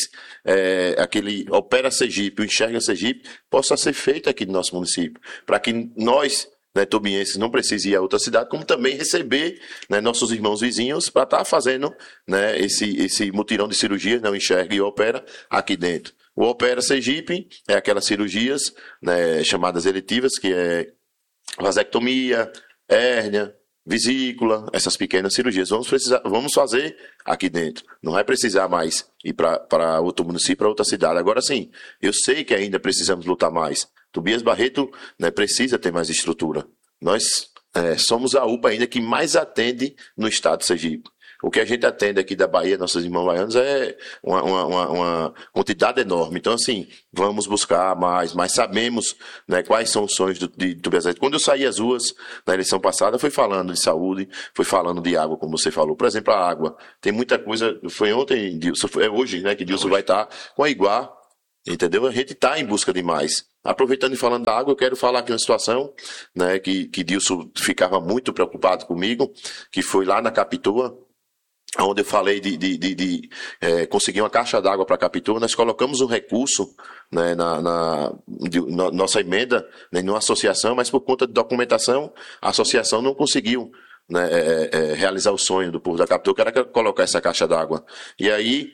C: aquele Opera Sergipe, o Enxerga Sergipe, possa ser feito aqui no nosso município. Para que nós, né, tobienses, não precisem ir a outra cidade, como também receber, né, nossos irmãos vizinhos para estar fazendo, né, esse mutirão de cirurgias, né, o Enxerga e o Opera, aqui dentro. O Opera Sergipe é aquelas cirurgias, né, chamadas eletivas, que é vasectomia, hérnia, vesícula, essas pequenas cirurgias. Vamos fazer aqui dentro. Não vai precisar mais ir para outro município, para outra cidade. Agora sim, eu sei que ainda precisamos lutar mais. Tobias Barreto, né, precisa ter mais estrutura. Nós somos a UPA ainda que mais atende no estado de Sergipe. O que a gente atende aqui da Bahia, nossos irmãos baianos, é uma quantidade enorme. Então, assim, vamos buscar mais, mas sabemos, né, quais são os sonhos de Tobias Barreto. Quando eu saí às ruas na eleição passada, fui falando de saúde, fui falando de água, como você falou. Por exemplo, a água. Tem muita coisa. Foi ontem, Dilson, é hoje, né, que Dilson vai estar com a Iguá. Entendeu? A gente está em busca de mais. Aproveitando e falando da água, eu quero falar aqui uma situação, né, que Dilson ficava muito preocupado comigo, que foi lá na Capitoa, onde eu falei de conseguir uma caixa d'água para Capitoa. Nós colocamos um recurso, né, na nossa emenda, né, numa associação, mas por conta de documentação, a associação não conseguiu, né, realizar o sonho do povo da Capitoa, que era colocar essa caixa d'água. E aí,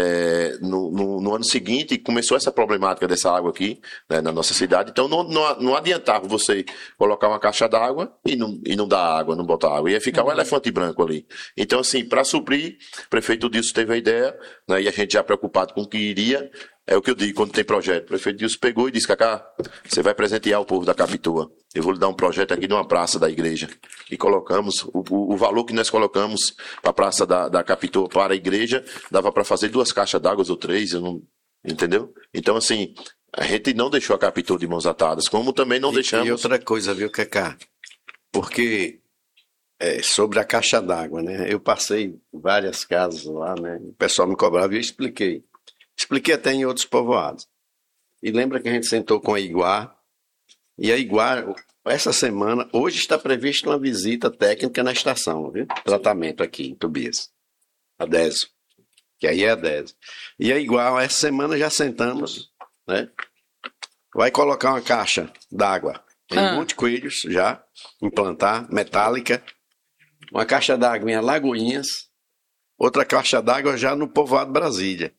C: no ano seguinte, começou essa problemática dessa água aqui, né, na nossa cidade. Então, não adiantava você colocar uma caixa d'água e não dar água, não botar água. Ia ficar um elefante branco ali. Então, assim, para suprir, o prefeito Dilson teve a ideia, né, e a gente já preocupado com o que iria. É o que eu digo quando tem projeto. O prefeito Dilson pegou e disse: Cacá, você vai presentear o povo da Capitoa. Eu vou lhe dar um projeto aqui de uma praça da igreja. E colocamos, o valor que nós colocamos para a praça da Capitoa para a igreja, dava para fazer 2 caixas d'água ou 3, entendeu? Então, assim, a gente não deixou a Capitoa de mãos atadas, como também não deixamos...
B: E outra coisa, viu, Cacá? Porque sobre a caixa d'água, né? Eu passei várias casas lá, né? O pessoal me cobrava e eu expliquei. Expliquei até em outros povoados. E lembra que a gente sentou com a Iguá, e a Iguá, essa semana, hoje está prevista uma visita técnica na estação, viu? Tratamento aqui em Tobias. A DESO. Que aí é a DESO. E a Iguá, essa semana já sentamos, né? Vai colocar uma caixa d'água em Monte Coelhos, já, implantar, metálica. Uma caixa d'água em Alagoinhas. Outra caixa d'água já no povoado Brasília.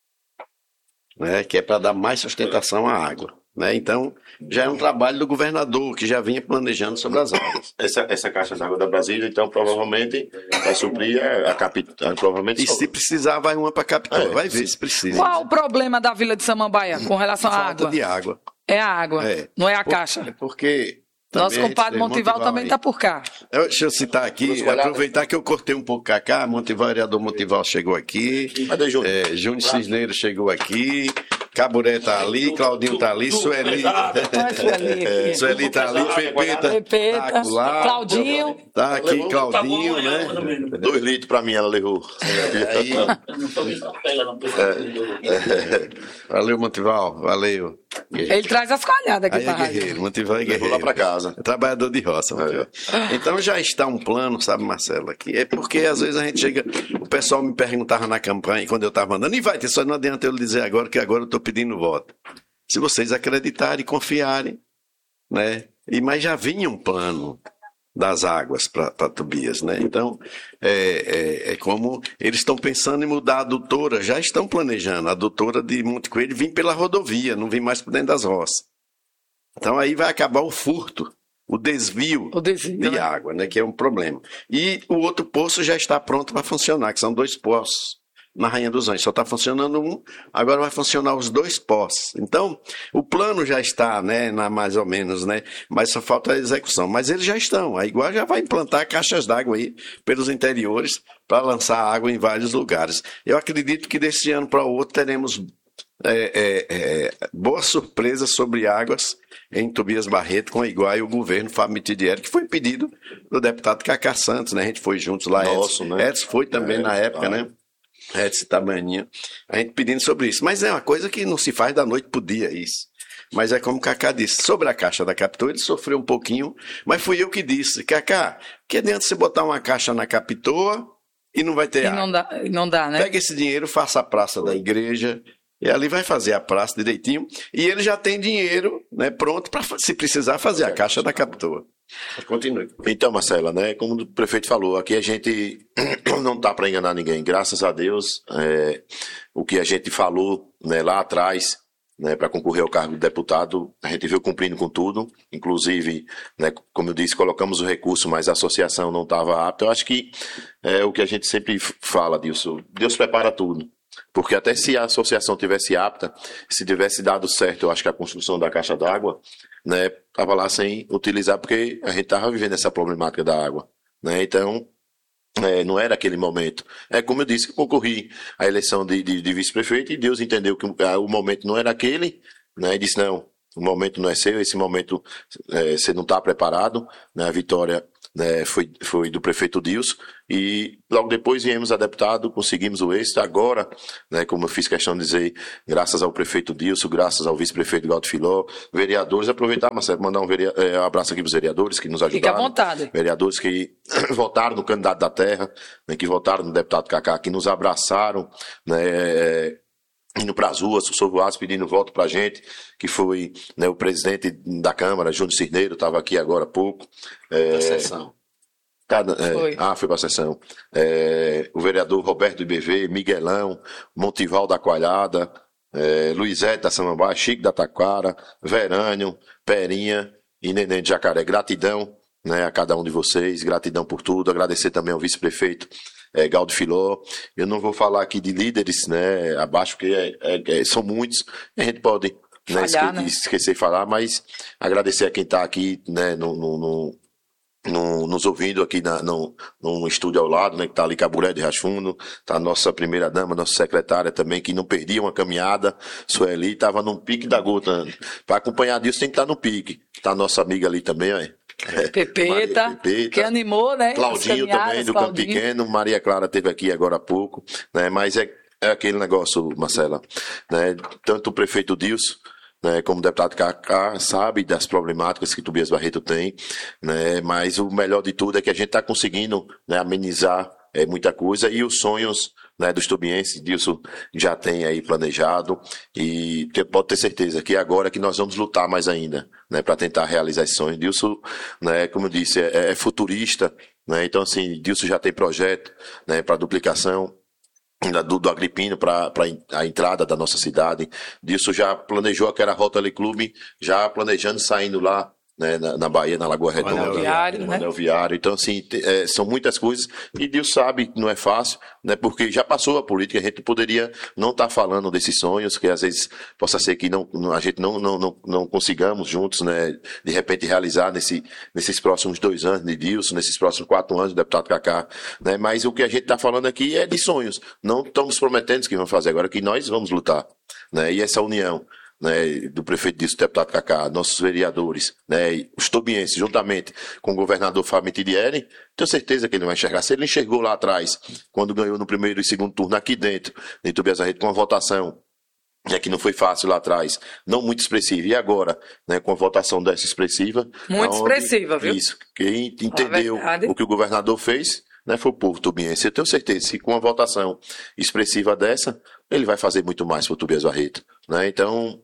B: Né, que é para dar mais sustentação à água. Né? Então, já é um trabalho do governador, que já vinha planejando sobre as águas.
C: Essa caixa d'água da Brasília, então, provavelmente vai suprir a Capitoa.
B: E se precisar, vai uma para a Capitoa. Vai ver se precisa.
A: Qual o problema da Vila de Samambaia com relação à água?
B: Falta de água.
A: É a água, não é a caixa.
B: É porque...
A: Nosso compadre Montival também está por cá.
B: Deixa eu citar aqui, aproveitar que eu cortei um pouco Cacá, vereador Montival chegou aqui, Júnior Cisneiro chegou aqui, Caburé está ali, Claudinho está ali, Sueli está ali, Pepeta, Claudinho. Está aqui, Claudinho, né?
C: 2 litros para mim ela levou.
B: Aí. Valeu, Montival, valeu.
A: Ele traz as coalhadas aqui para a
B: rádio. Montival é guerreiro.
C: Vou lá para casa.
B: É trabalhador de roça. Então já está um plano, sabe, Marcelo, aqui. É porque às vezes a gente chega, o pessoal me perguntava na campanha, quando eu estava andando, e vai ter, só não adianta eu lhe dizer agora, que agora eu estou pedindo voto. Se vocês acreditarem e confiarem, né? Mas já vinha um plano das águas para Tobias, né? Então, é como eles estão pensando em mudar a adutora, já estão planejando a adutora de Monte Coelho vir pela rodovia, não vir mais por dentro das roças. Então aí vai acabar o furto, o desvio de água, né? Que é um problema. E o outro poço já está pronto para funcionar, que são 2 poços na Rainha dos Anjos. Só está funcionando um, agora vai funcionar os 2 poços. Então, o plano já está, né? Mais ou menos, né? Mas só falta a execução. Mas eles já estão. A Iguá já vai implantar caixas d'água aí pelos interiores para lançar água em vários lugares. Eu acredito que desse ano para o outro teremos boas surpresas sobre águas em Tobias Barreto com a Iguá e o governo Fábio Mitidieri, que foi pedido do deputado Cacá Santos, né? A gente foi juntos lá.
C: Nosso, né?
B: Edson foi também na época, né? Edson Tabaninha, a gente pedindo sobre isso. Mas é uma coisa que não se faz da noite pro dia, isso. Mas é como o Cacá disse, sobre a caixa da Capitoa, ele sofreu um pouquinho, mas fui eu que disse, Cacá, que adianta você botar uma caixa na Capitoa e não vai ter água?
A: Não dá, né?
B: Pega esse dinheiro, faça a praça da igreja, e ali vai fazer a praça direitinho, e ele já tem dinheiro, né, pronto para, se precisar, fazer a caixa da Capitoa. Continue.
C: Então, Marcela, né, como o prefeito falou, aqui a gente não está para enganar ninguém. Graças a Deus, o que a gente falou, né, lá atrás, né, para concorrer ao cargo de deputado, a gente veio cumprindo com tudo. Inclusive, né, como eu disse, colocamos o recurso, mas a associação não estava apta. Eu acho que é o que a gente sempre fala, Dilson. Deus prepara tudo. porque até se a associação tivesse apta, se tivesse dado certo, eu acho que a construção da caixa d'água, né, estava lá sem utilizar, porque a gente estava vivendo essa problemática da água, né, então não era aquele momento. É como eu disse, eu concorri à eleição de vice-prefeito e Deus entendeu que o momento não era aquele, né, e disse, não, o momento não é seu, esse momento você não está preparado, né, a vitória, né, foi do prefeito Dilson, e logo depois viemos a deputado, conseguimos o êxito. Agora, né, como eu fiz questão de dizer, graças ao prefeito Dilson, graças ao vice-prefeito Galdo Filó, vereadores, aproveitar, Marcelo, mandar um abraço aqui para os vereadores que nos ajudaram.
A: Fique à vontade.
C: Vereadores que votaram no candidato da terra, né, que votaram no deputado Cacá, que nos abraçaram, né, indo para as ruas, o Sovoás pedindo voto para a gente, que foi, né, o presidente da Câmara, Júnior Cirneiro, estava aqui agora há pouco.
B: Sessão.
C: Foi para a sessão. O vereador Roberto IBV, Miguelão, Montival da Coalhada, Luizete da Samambaia, Chico da Taquara, Verânio, Perinha e Neném de Jacaré. Gratidão, né, a cada um de vocês, gratidão por tudo. Agradecer também ao vice-prefeito Galdo Filó. Eu não vou falar aqui de líderes, né, abaixo, porque são muitos, e a gente pode, né, esquecer de falar, mas agradecer a quem está aqui, né, nos ouvindo aqui no estúdio ao lado, né, que está ali Caburé de Rasfundo, tá a nossa primeira dama, nossa secretária também, que não perdia uma caminhada, Sueli, estava num pique da gota. Para acompanhar disso tem que estar no pique. Tá a nossa amiga ali também, ó.
A: Pepeta, que animou, né?
C: Claudinho também, do Campo Pequeno. Maria Clara esteve aqui agora há pouco, né? Mas é aquele negócio, Marcela, né? Tanto o prefeito Dilson, né, como o deputado Cacá, sabe das problemáticas que Tobias Barreto tem, né? Mas o melhor de tudo é que a gente está conseguindo, né, amenizar muita coisa, e os sonhos, né, dos tobienses, Dilson já tem aí planejado, e pode ter certeza que agora que nós vamos lutar mais ainda, né, para tentar realizar esses sonhos. Dilson, né, como eu disse, é futurista, né, então assim, Dilson já tem projeto, né, para duplicação do Agripino para a entrada da nossa cidade. Dilson já planejou aquela Rotary Clube, já planejando, saindo lá, né, na Bahia, na Lagoa Redonda, no Anel Viário. Então, assim, são muitas coisas, e Deus sabe que não é fácil, né, porque já passou a política, a gente poderia não estar falando desses sonhos, que às vezes possa ser que a gente não consigamos juntos, né, de repente realizar nesses próximos 2 anos de Dilson, nesses próximos 4 anos do deputado Cacá, né, mas o que a gente está falando aqui é de sonhos, não estamos prometendo que vamos fazer agora, que nós vamos lutar, né, e essa união, né, do prefeito Dilson, deputado Cacá, nossos vereadores, né, os tobienses, juntamente com o governador Fábio Tidieri, tenho certeza que ele vai enxergar. Se ele enxergou lá atrás, quando ganhou no primeiro e segundo turno aqui dentro, em Tobias Barreto, com uma votação, né, que não foi fácil lá atrás, não muito expressiva, e agora, né, com a votação dessa expressiva...
A: Muito expressiva, viu?
C: Isso, quem entendeu o que o governador fez, né, foi o povo tobiense. Eu tenho certeza que com uma votação expressiva dessa, ele vai fazer muito mais para o Tobias Barreto, né? Então,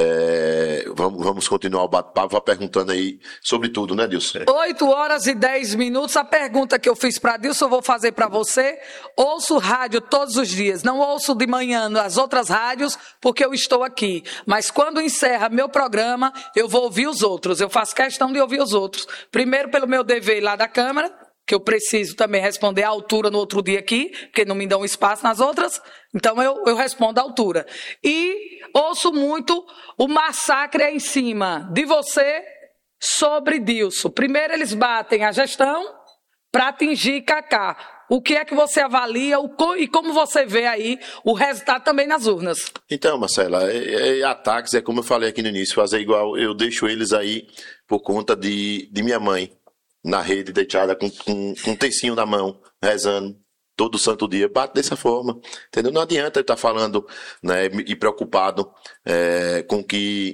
C: vamos continuar o bate-papo, vá perguntando aí sobre tudo, né, Dilson?
A: 8h10. A pergunta que eu fiz para Dilson, eu vou fazer para você. Ouço rádio todos os dias, não ouço de manhã nas outras rádios, porque eu estou aqui. Mas quando encerra meu programa, eu vou ouvir os outros. Eu faço questão de ouvir os outros. Primeiro, pelo meu dever lá da Câmara, que eu preciso também responder à altura no outro dia aqui, porque não me dão espaço nas outras, então eu respondo à altura. E ouço muito o massacre em cima de você sobre Dilson. Primeiro eles batem a gestão para atingir Cacá. O que é que você avalia e como você vê aí o resultado também nas urnas?
C: Então, Marcela, ataques, como eu falei aqui no início, fazer igual, eu deixo eles aí por conta de minha mãe, na rede, deitada com um tercinho na mão, rezando todo santo dia, bate dessa forma, entendeu? Não adianta ele estar falando, né, e preocupado com que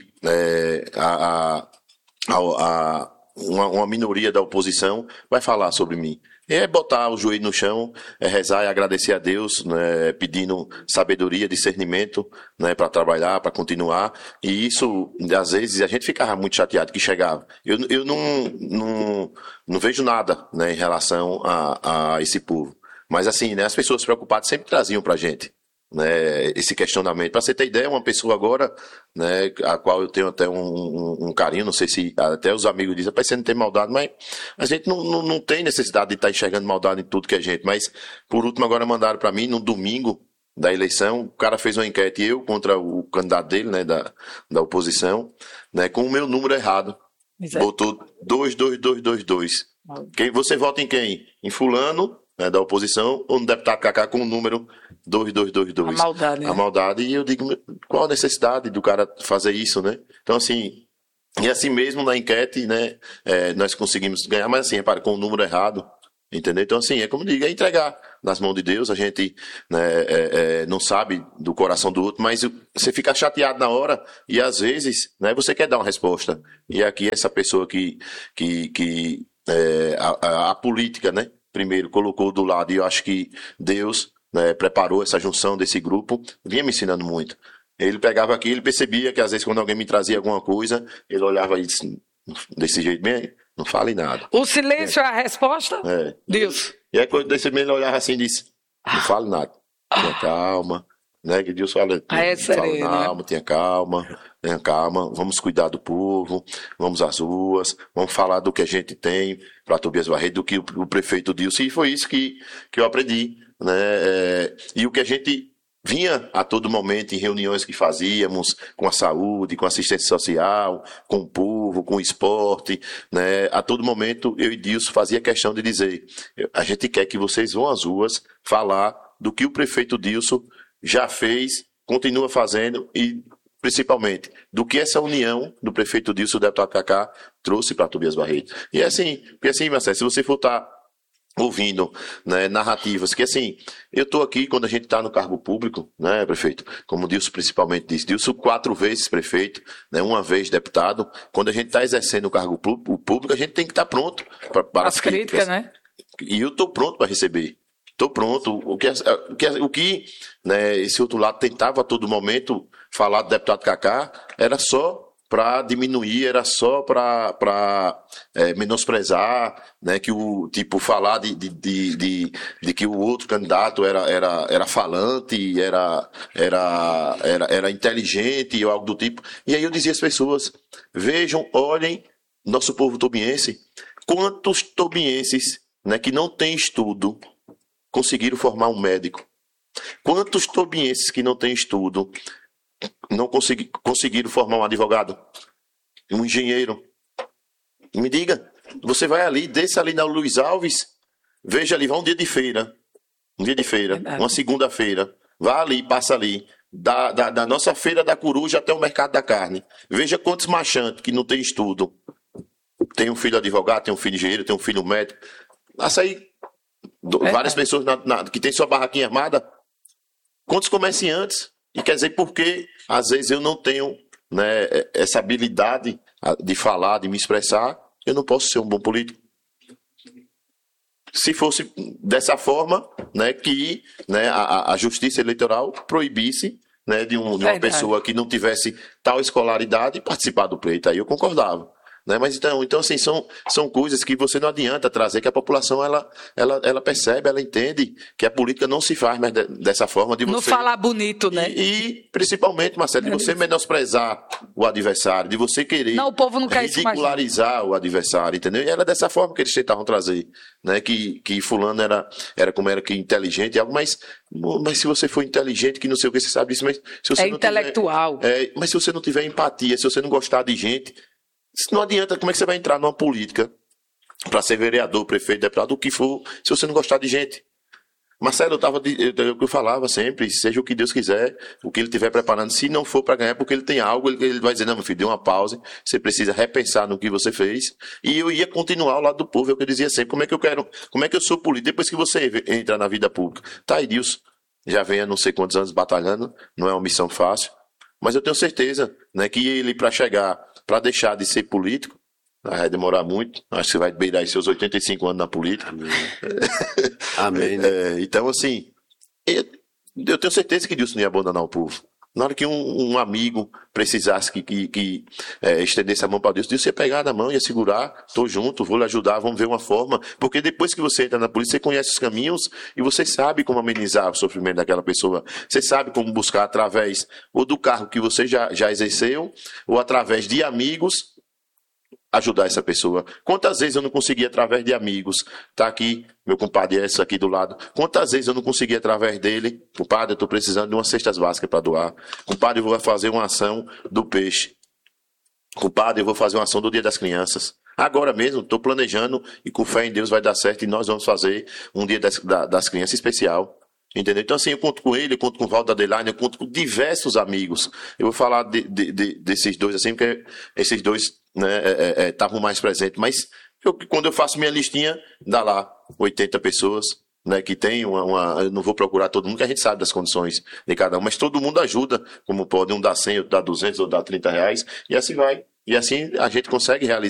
C: uma minoria da oposição vai falar sobre mim. É botar o joelho no chão, rezar e agradecer a Deus, né, pedindo sabedoria, discernimento, né, para trabalhar, para continuar. E isso, às vezes, a gente ficava muito chateado que chegava. Eu não vejo nada, né, em relação a esse povo. Mas assim, né, as pessoas preocupadas sempre traziam para a gente, né, esse questionamento. Para você ter ideia, uma pessoa agora, né, a qual eu tenho até um carinho, não sei se até os amigos dizem, rapaz, você não tem maldade, mas a gente não tem necessidade de estar enxergando maldade em tudo que a gente. Mas, por último, agora mandaram para mim, no domingo, da eleição, o cara fez uma enquete, eu contra o candidato dele, né, da oposição, né, com o meu número errado.
A: Exato.
C: Botou 22222. Você vota em quem? Em fulano, né, da oposição, ou no deputado Cacá com o número 2222.
A: A maldade, né?
C: A maldade, e eu digo, qual a necessidade do cara fazer isso, né? Então, assim, e assim mesmo na enquete, né, nós conseguimos ganhar, mas assim, repare, com o número errado, entendeu? Então, assim, é como eu digo, é entregar nas mãos de Deus, a gente, né, não sabe do coração do outro, mas você fica chateado na hora e às vezes, né, você quer dar uma resposta. E aqui essa pessoa a política, né, primeiro colocou do lado, e eu acho que Deus, né, preparou essa junção desse grupo, vinha me ensinando muito. Ele pegava aqui, ele percebia que às vezes quando alguém me trazia alguma coisa, ele olhava e disse, desse jeito bem, não fale nada.
A: O silêncio é a resposta?
C: É.
A: Deus.
C: E aí quando desse meio ele olhava assim e disse, não fale nada, tenha calma, né, que Deus fala, tenha calma, vamos cuidar do povo, vamos às ruas, vamos falar do que a gente tem para Tobias Barreto, do que o prefeito disse, e foi isso que eu aprendi, né, e o que a gente vinha a todo momento em reuniões que fazíamos com a saúde, com a assistência social, com o povo, com o esporte, né? A todo momento eu e Dilson fazia questão de dizer, a gente quer que vocês vão às ruas falar do que o prefeito Dilson já fez, continua fazendo e principalmente do que essa união do prefeito Dilson, do deputado Cacá, trouxe para Tobias Barreto. E é assim, porque assim, Marcelo, se você for estar ouvindo, né, narrativas, que assim, eu estou aqui quando a gente está no cargo público, né, prefeito, como o Dilson principalmente disse, Dilson 4 vezes prefeito, né, 1 vez deputado, quando a gente está exercendo o cargo público, a gente tem que estar pronto para
A: as críticas, né?
C: E eu estou pronto para receber. Estou pronto. O que né, esse outro lado tentava a todo momento falar do deputado Cacá era só para diminuir, era só para menosprezar, né, que o tipo falar de que o outro candidato era falante, era inteligente ou algo do tipo. E aí eu dizia às pessoas, vejam, olhem, nosso povo tobiense, quantos tobienses, né, que não têm estudo conseguiram formar um médico? Quantos tobienses que não têm estudo não conseguiram formar um advogado, um engenheiro? Me diga, você vai ali, desce ali na Luiz Alves, veja ali, vai um dia de feira, uma segunda-feira, vá ali, passa ali, da nossa feira da coruja até o mercado da carne, veja quantos machantes que não tem estudo, tem um filho advogado, tem um filho engenheiro, tem um filho médico, açaí, várias pessoas que tem sua barraquinha armada, quantos comerciantes? E quer dizer, porque às vezes eu não tenho, né, essa habilidade de falar, de me expressar, eu não posso ser um bom político. Se fosse dessa forma, né, que, né, a justiça eleitoral proibisse, né, de uma pessoa que não tivesse tal escolaridade participar do pleito, aí eu concordava. Né? Mas então assim, são coisas que você não adianta trazer, que a população ela percebe, ela entende que a política não se faz mais dessa forma de você...
A: Não falar bonito, né?
C: E principalmente, Marcelo, de você menosprezar o adversário, de você querer
A: não, o povo não quer
C: ridicularizar o adversário, entendeu? E era dessa forma que eles tentavam trazer, né? Que fulano era como era que inteligente, algo, mas se você for inteligente, que não sei o que, você sabe disso, mas se você não
A: intelectual.
C: Mas se você não tiver empatia, se você não gostar de gente, não adianta, como é que você vai entrar numa política para ser vereador, prefeito, deputado, o que for, se você não gostar de gente? Marcelo, eu falava sempre, seja o que Deus quiser, o que ele estiver preparando, se não for para ganhar, porque ele tem algo, ele vai dizer, não, meu filho, dê uma pausa, você precisa repensar no que você fez, e eu ia continuar ao lado do povo, é o que eu dizia sempre, como é que eu sou político, depois que você entra na vida pública? Tá aí, Dilson, já vem há não sei quantos anos batalhando, não é uma missão fácil, mas eu tenho certeza, né, que ele para deixar de ser político, vai demorar muito, acho que você vai beirar seus 85 anos na política.
B: Amém. Né?
C: Então, assim, eu tenho certeza que Dilson não ia abandonar o povo. Na hora que um amigo precisasse que estendesse a mão para Deus, Deus ia pegar na mão, ia segurar, estou junto, vou lhe ajudar, vamos ver uma forma. Porque depois que você entra na polícia, você conhece os caminhos e você sabe como amenizar o sofrimento daquela pessoa. Você sabe como buscar através ou do cargo que você já exerceu, ou através de amigos, ajudar essa pessoa. Quantas vezes eu não consegui através de amigos? Tá aqui, meu compadre essa aqui do lado. Quantas vezes eu não consegui através dele? Compadre, eu estou precisando de umas cestas básicas para doar. Compadre, eu vou fazer uma ação do peixe. Compadre, eu vou fazer uma ação do Dia das Crianças. Agora mesmo, estou planejando e com fé em Deus vai dar certo e nós vamos fazer um Dia das Crianças especial. Entendeu? Então, assim, eu conto com ele, eu conto com o Valdo Adeline, eu conto com diversos amigos. Eu vou falar desses dois, assim, porque esses dois estavam mais presentes. Mas quando eu faço minha listinha, dá lá 80 pessoas, né, que tem eu não vou procurar todo mundo, que a gente sabe das condições de cada um, mas todo mundo ajuda, como pode, um dá 100, outro dá 200, outro dá 30 reais, e assim vai. E assim a gente consegue realizar